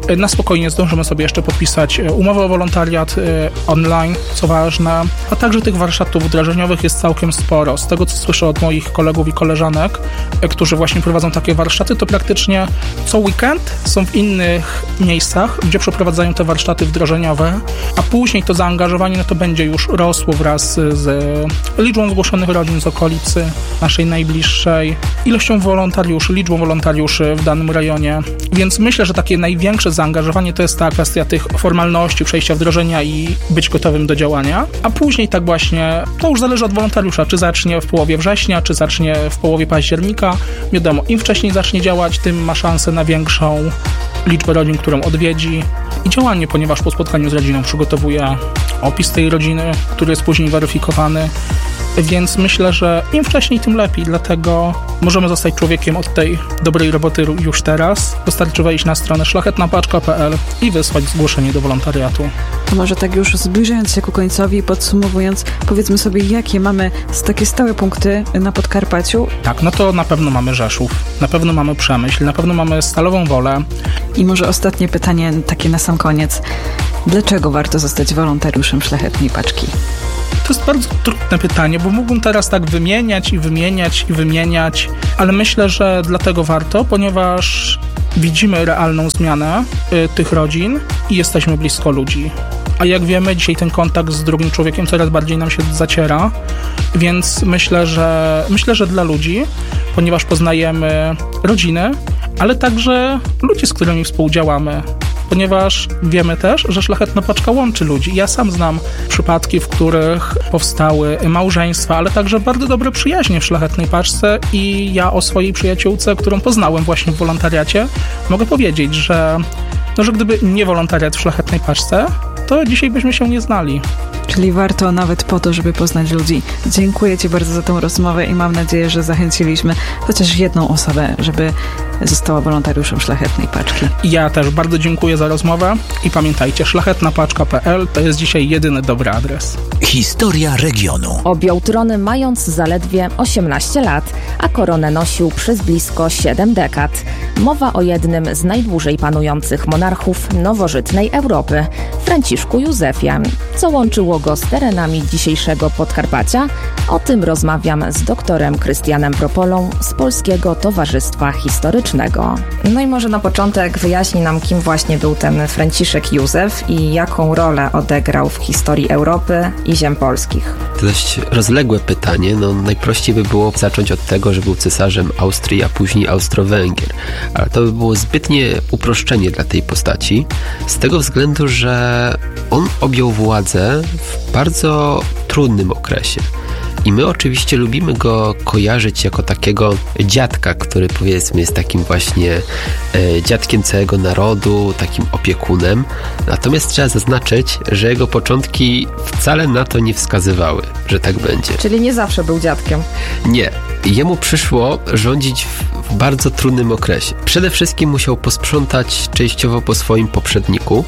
[SPEAKER 5] Na spokojnie zdążymy sobie jeszcze podpisać umowę o wolontariat online, co ważne, a także tych warsztatów wdrożeniowych jest całkiem sporo. Z tego, co słyszę od moich kolegów i koleżanek, którzy właśnie prowadzą takie warsztaty, to praktycznie co weekend są w innych miejscach, gdzie przeprowadzają te warsztaty wdrożeniowe, a później to zaangażowanie no to będzie już rosło wraz z liczbą zgłoszonych rodzin z okolicy naszej najbliższej, ilością wolontariuszy, liczbą wolontariuszy w danym rejonie. Więc myślę, że takie największe zaangażowanie to jest ta kwestia tych formalności, przejścia wdrożenia i być gotowym do działania, a później tak właśnie, to już zależy od wolontariusza, czy zacznie w połowie września, czy zacznie w połowie października. Wiadomo, im wcześniej zacznie działać, tym ma szansę na większą liczbę rodzin, którą odwiedzi i działanie, ponieważ po spotkaniu z rodziną przygotowuje opis tej rodziny, który jest później weryfikowany. Więc myślę, że im wcześniej, tym lepiej, dlatego możemy zostać człowiekiem od tej dobrej roboty już teraz. Wystarczy wejść na stronę szlachetna paczka kropka pe el i wysłać zgłoszenie do wolontariatu.
[SPEAKER 6] To może tak już zbliżając się ku końcowi i podsumowując, powiedzmy sobie, jakie mamy takie stałe punkty na Podkarpaciu?
[SPEAKER 5] Tak, no to na pewno mamy Rzeszów, na pewno mamy Przemyśl, na pewno mamy Stalową Wolę.
[SPEAKER 6] I może ostatnie pytanie, takie na sam koniec. Dlaczego warto zostać wolontariuszem Szlachetnej Paczki?
[SPEAKER 5] To jest bardzo trudne pytanie, bo mógłbym teraz tak wymieniać i wymieniać i wymieniać, ale myślę, że dlatego warto, ponieważ widzimy realną zmianę y, tych rodzin i jesteśmy blisko ludzi. A jak wiemy, dzisiaj ten kontakt z drugim człowiekiem coraz bardziej nam się zaciera, więc myślę, że myślę, że dla ludzi, ponieważ poznajemy rodziny, ale także ludzi, z którymi współdziałamy. Ponieważ wiemy też, że Szlachetna Paczka łączy ludzi. Ja sam znam przypadki, w których powstały małżeństwa, ale także bardzo dobre przyjaźnie w Szlachetnej Paczce i ja o swojej przyjaciółce, którą poznałem właśnie w wolontariacie, mogę powiedzieć, że, no, że gdyby nie wolontariat w Szlachetnej Paczce, to dzisiaj byśmy się nie znali.
[SPEAKER 6] Czyli warto nawet po to, żeby poznać ludzi. Dziękuję Ci bardzo za tę rozmowę i mam nadzieję, że zachęciliśmy chociaż jedną osobę, żeby została wolontariuszem Szlachetnej Paczki.
[SPEAKER 5] Ja też bardzo dziękuję za rozmowę i pamiętajcie, szlachetna paczka kropka pe el to jest dzisiaj jedyny dobry adres.
[SPEAKER 7] Historia regionu.
[SPEAKER 3] Objął tron mając zaledwie osiemnaście lat, a koronę nosił przez blisko siedem dekad. Mowa o jednym z najdłużej panujących monarchów nowożytnej Europy, Franciszku Józefie. Co łączyło go z terenami dzisiejszego Podkarpacia? O tym rozmawiam z doktorem Krystianem Propolą z Polskiego Towarzystwa Historycznego.
[SPEAKER 2] No i może na początek wyjaśni nam, kim właśnie był ten Franciszek Józef i jaką rolę odegrał w historii Europy i ziem polskich.
[SPEAKER 8] To dość rozległe pytanie. No, najprościej by było zacząć od tego, że był cesarzem Austrii, a później Austro-Węgier. Ale to by było zbytnie uproszczenie dla tej postaci, z tego względu, że on objął władzę w bardzo trudnym okresie. I my oczywiście lubimy go kojarzyć jako takiego dziadka, który powiedzmy jest takim właśnie e, dziadkiem całego narodu, takim opiekunem. Natomiast trzeba zaznaczyć, że jego początki wcale na to nie wskazywały, że tak będzie.
[SPEAKER 2] Czyli nie zawsze był dziadkiem.
[SPEAKER 8] Nie. Jemu przyszło rządzić w, w bardzo trudnym okresie. Przede wszystkim musiał posprzątać częściowo po swoim poprzedniku.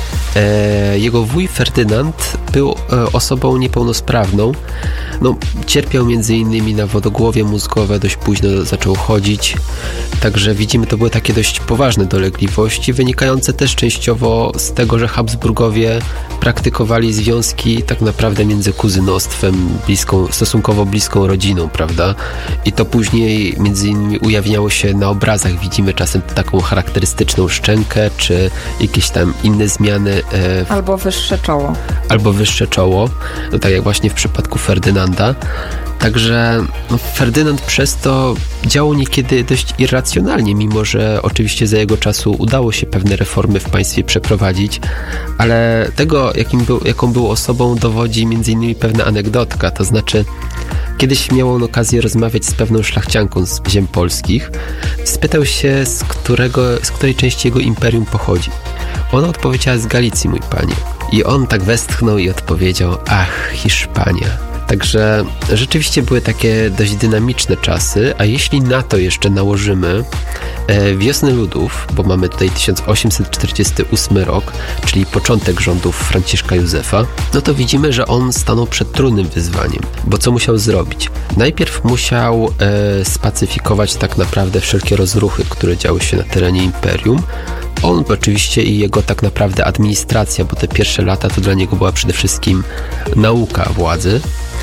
[SPEAKER 8] E, jego wuj Ferdynand był e, osobą niepełnosprawną. No, cierpiał między innymi na wodogłowie mózgowe, dość późno zaczął chodzić. Także widzimy, to były takie dość poważne dolegliwości, wynikające też częściowo z tego, że Habsburgowie praktykowali związki tak naprawdę między kuzynostwem, bliską, stosunkowo bliską rodziną, prawda? I to później między innymi ujawniało się na obrazach. Widzimy czasem taką charakterystyczną szczękę, czy jakieś tam inne zmiany. E, w...
[SPEAKER 2] Albo wyższe czoło.
[SPEAKER 8] Albo wyższe czoło. No tak jak właśnie w przypadku Ferdynanda. Także no, Ferdynand przez to działał niekiedy dość irracjonalnie, mimo że oczywiście za jego czasu udało się pewne reformy w państwie przeprowadzić, ale tego, jakim był, jaką był osobą, dowodzi między innymi pewna anegdotka, to znaczy kiedyś miał on okazję rozmawiać z pewną szlachcianką z ziem polskich. Spytał się, z, którego, z której części jego imperium pochodzi. Ona odpowiedziała: z Galicji, mój panie. I on tak westchnął i odpowiedział: ach, Hiszpania. Także rzeczywiście były takie dość dynamiczne czasy, a jeśli na to jeszcze nałożymy e, wiosnę ludów, bo mamy tutaj tysiąc osiemset czterdziesty ósmy rok, czyli początek rządów Franciszka Józefa, no to widzimy, że on stanął przed trudnym wyzwaniem, bo co musiał zrobić? Najpierw musiał e, spacyfikować tak naprawdę wszelkie rozruchy, które działy się na terenie imperium. On oczywiście i jego tak naprawdę administracja, bo te pierwsze lata to dla niego była przede wszystkim nauka władzy.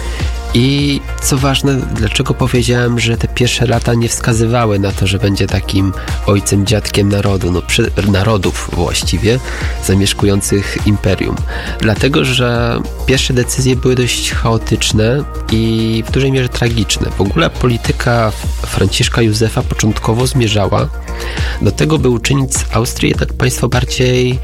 [SPEAKER 8] I co ważne, dlaczego powiedziałem, że te pierwsze lata nie wskazywały na to, że będzie takim ojcem, dziadkiem narodu, no, przy, narodów właściwie, zamieszkujących imperium. Dlatego, że pierwsze decyzje były dość chaotyczne i w dużej mierze tragiczne. W ogóle polityka Franciszka Józefa początkowo zmierzała do tego, by uczynić z Austrii jednak państwo bardziej,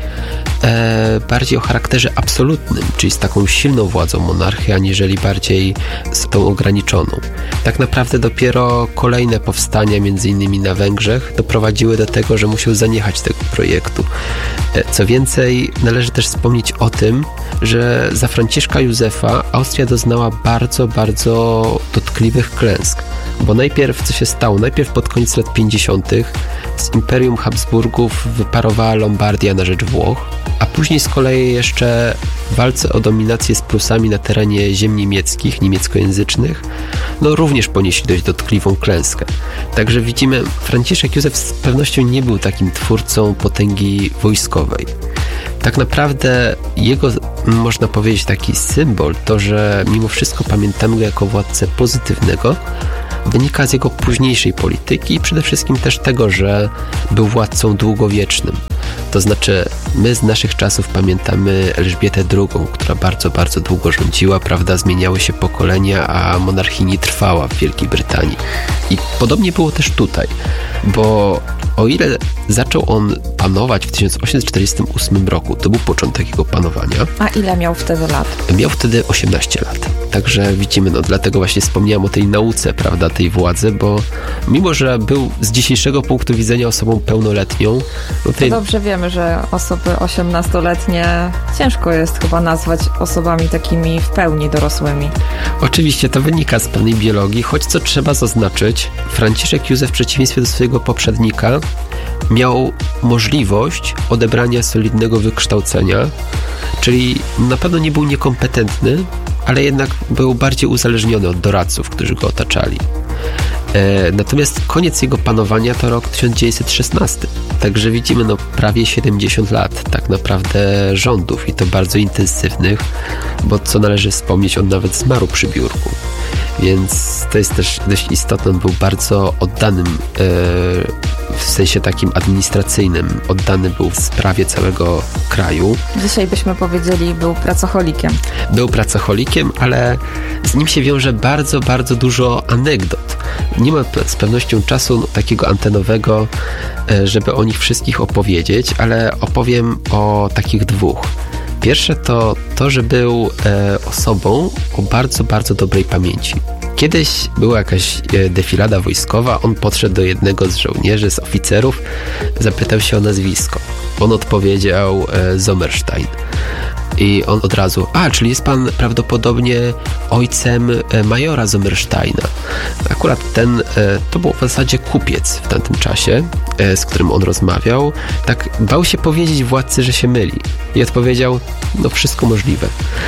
[SPEAKER 8] e, bardziej o charakterze absolutnym, czyli z taką silną władzą monarchii, aniżeli bardziej z tą ograniczoną. Tak naprawdę dopiero kolejne powstania, między innymi na Węgrzech, doprowadziły do tego, że musiał zaniechać tego projektu. Co więcej, należy też wspomnieć o tym, że za Franciszka Józefa Austria doznała bardzo, bardzo dotkliwych klęsk. Bo najpierw, co się stało? Najpierw pod koniec lat pięćdziesiątych z Imperium Habsburgów wyparowała Lombardia na rzecz Włoch, a później z kolei jeszcze w walce o dominację z Prusami na terenie ziem niemieckich, niemieckojęzycznych, no również ponieśli dość dotkliwą klęskę. Także widzimy, Franciszek Józef z pewnością nie był takim twórcą potęgi wojskowej. Tak naprawdę jego, można powiedzieć, taki symbol, to, że mimo wszystko pamiętamy go jako władcę pozytywnego, wynika z jego późniejszej polityki i przede wszystkim też tego, że był władcą długowiecznym. To znaczy, my z naszych czasów pamiętamy Elżbietę drugą, która bardzo, bardzo długo rządziła, prawda, zmieniały się pokolenia, a monarchini trwała w Wielkiej Brytanii. I podobnie było też tutaj, bo o ile zaczął on panować w tysiąc osiemset czterdziestym ósmym roku, to był początek jego panowania.
[SPEAKER 2] A ile miał wtedy lat?
[SPEAKER 8] Miał wtedy osiemnaście lat. Także widzimy, no dlatego właśnie wspomniałem o tej nauce, prawda, tej władzy, bo mimo, że był z dzisiejszego punktu widzenia osobą pełnoletnią, no tej...
[SPEAKER 2] to dobrze wiemy, że osoby osiemnastoletnie ciężko jest chyba nazwać osobami takimi w pełni dorosłymi.
[SPEAKER 8] Oczywiście to wynika z pewnej biologii, choć co trzeba zaznaczyć, Franciszek Józef w przeciwieństwie do swojego poprzednika miał możliwość odebrania solidnego wykształcenia, czyli na pewno nie był niekompetentny, ale jednak był bardziej uzależniony od doradców, którzy go otaczali. E, natomiast koniec jego panowania to rok tysiąc dziewięćset szesnasty. Także widzimy no prawie siedemdziesiąt lat tak naprawdę rządów i to bardzo intensywnych, bo co należy wspomnieć, on nawet zmarł przy biurku. Więc to jest też dość istotne, on był bardzo oddanym e, w sensie takim administracyjnym, oddany był w sprawie całego kraju.
[SPEAKER 2] Dzisiaj byśmy powiedzieli, był pracocholikiem.
[SPEAKER 8] Był pracocholikiem, ale z nim się wiąże bardzo, bardzo dużo anegdot. Nie ma z pewnością czasu no, takiego antenowego, e, żeby o nich wszystkich opowiedzieć, ale opowiem o takich dwóch. Pierwsze to to, że był e, osobą o bardzo, bardzo dobrej pamięci. Kiedyś była jakaś e, defilada wojskowa, on podszedł do jednego z żołnierzy, z oficerów, zapytał się o nazwisko. On odpowiedział e, Sommerstein. I on od razu, a, czyli jest pan prawdopodobnie ojcem e, majora Sommersteina. Akurat ten, e, to był w zasadzie kupiec w tamtym czasie, e, z którym on rozmawiał. Tak bał się powiedzieć władcy, że się myli. I odpowiedział, no wszystko możliwe.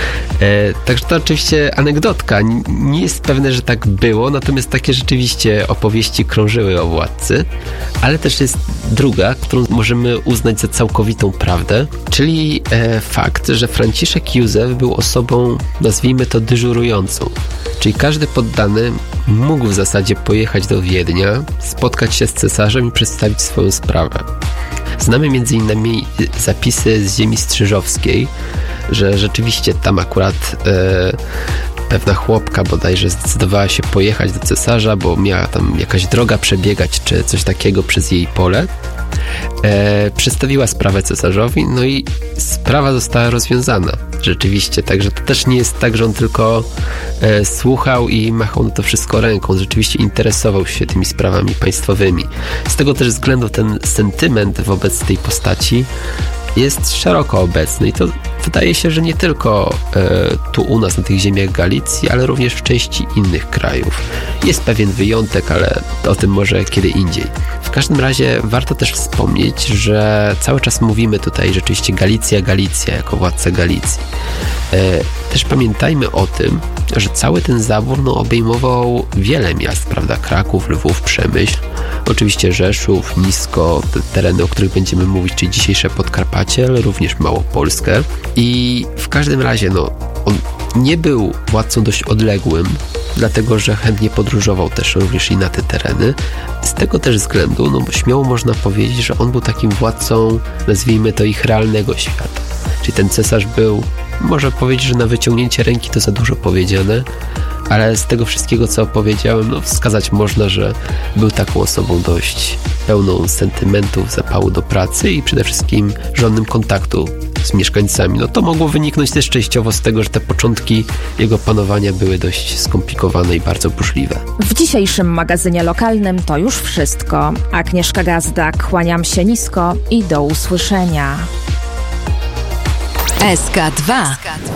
[SPEAKER 8] E, także to oczywiście anegdotka. N- nie jest pewne, że tak było, natomiast takie rzeczywiście opowieści krążyły o władcy. Ale też jest druga, którą możemy uznać za całkowitą prawdę, czyli e, fakt, że Franciszek Józef był osobą, nazwijmy to, dyżurującą. Czyli każdy poddany mógł w zasadzie pojechać do Wiednia, spotkać się z cesarzem i przedstawić swoją sprawę. Znamy między innymi zapisy z ziemi strzyżowskiej, że rzeczywiście tam akurat e, pewna chłopka bodajże zdecydowała się pojechać do cesarza, bo miała tam jakaś droga przebiegać, czy coś takiego przez jej pole. E, przedstawiła sprawę cesarzowi, no i sprawa została rozwiązana. Rzeczywiście, także to też nie jest tak, że on tylko e, słuchał i machał na to wszystko ręką. Rzeczywiście interesował się tymi sprawami państwowymi. Z tego też względu ten sentyment wobec tej postaci jest szeroko obecny i to wydaje się, że nie tylko e, tu u nas na tych ziemiach Galicji, ale również w części innych krajów. Jest pewien wyjątek, ale o tym może kiedy indziej. W każdym razie warto też wspomnieć, że cały czas mówimy tutaj rzeczywiście Galicja, Galicja jako władca Galicji. E, też pamiętajmy o tym, że cały ten zabór no, obejmował wiele miast, prawda? Kraków, Lwów, Przemyśl, oczywiście Rzeszów, Nisko, te tereny, o których będziemy mówić, czyli dzisiejsze Podkarpacie, ale również Małopolskę. I w każdym razie, no, on nie był władcą dość odległym, dlatego że chętnie podróżował też również i na te tereny. Z tego też względu, no bo śmiało można powiedzieć, że on był takim władcą, nazwijmy to, ich realnego świata. Czyli ten cesarz był, można powiedzieć, że na wyciągnięcie ręki to za dużo powiedziane, ale z tego wszystkiego, co opowiedziałem, no wskazać można, że był taką osobą dość pełną sentymentów, zapału do pracy i przede wszystkim żadnym kontaktu z mieszkańcami. No to mogło wyniknąć też częściowo z tego, że te początki jego panowania były dość skomplikowane i bardzo burzliwe.
[SPEAKER 3] W dzisiejszym magazynie lokalnym to już wszystko. Agnieszka Gazda, kłaniam się nisko i do usłyszenia.
[SPEAKER 7] S K dwa.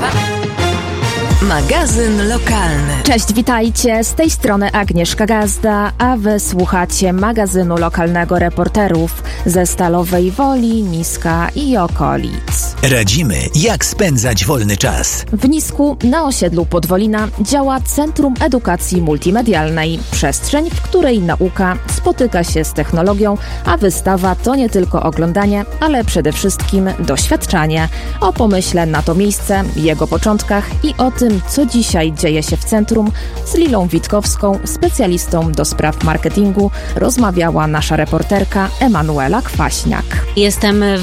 [SPEAKER 7] Magazyn lokalny.
[SPEAKER 3] Cześć, witajcie. Z tej strony Agnieszka Gazda, a wy słuchacie magazynu lokalnego reporterów ze Stalowej Woli, Niska i okolic.
[SPEAKER 7] Radzimy, jak spędzać wolny czas.
[SPEAKER 3] W Nisku, na osiedlu Podwolina, działa Centrum Edukacji Multimedialnej. Przestrzeń, w której nauka spotyka się z technologią, a wystawa to nie tylko oglądanie, ale przede wszystkim doświadczanie. O pomyśle na to miejsce, jego początkach i o tym, co dzisiaj dzieje się w centrum, z Lilą Witkowską, specjalistą do spraw marketingu, rozmawiała nasza reporterka Emanuela Kwaśniak.
[SPEAKER 9] Jestem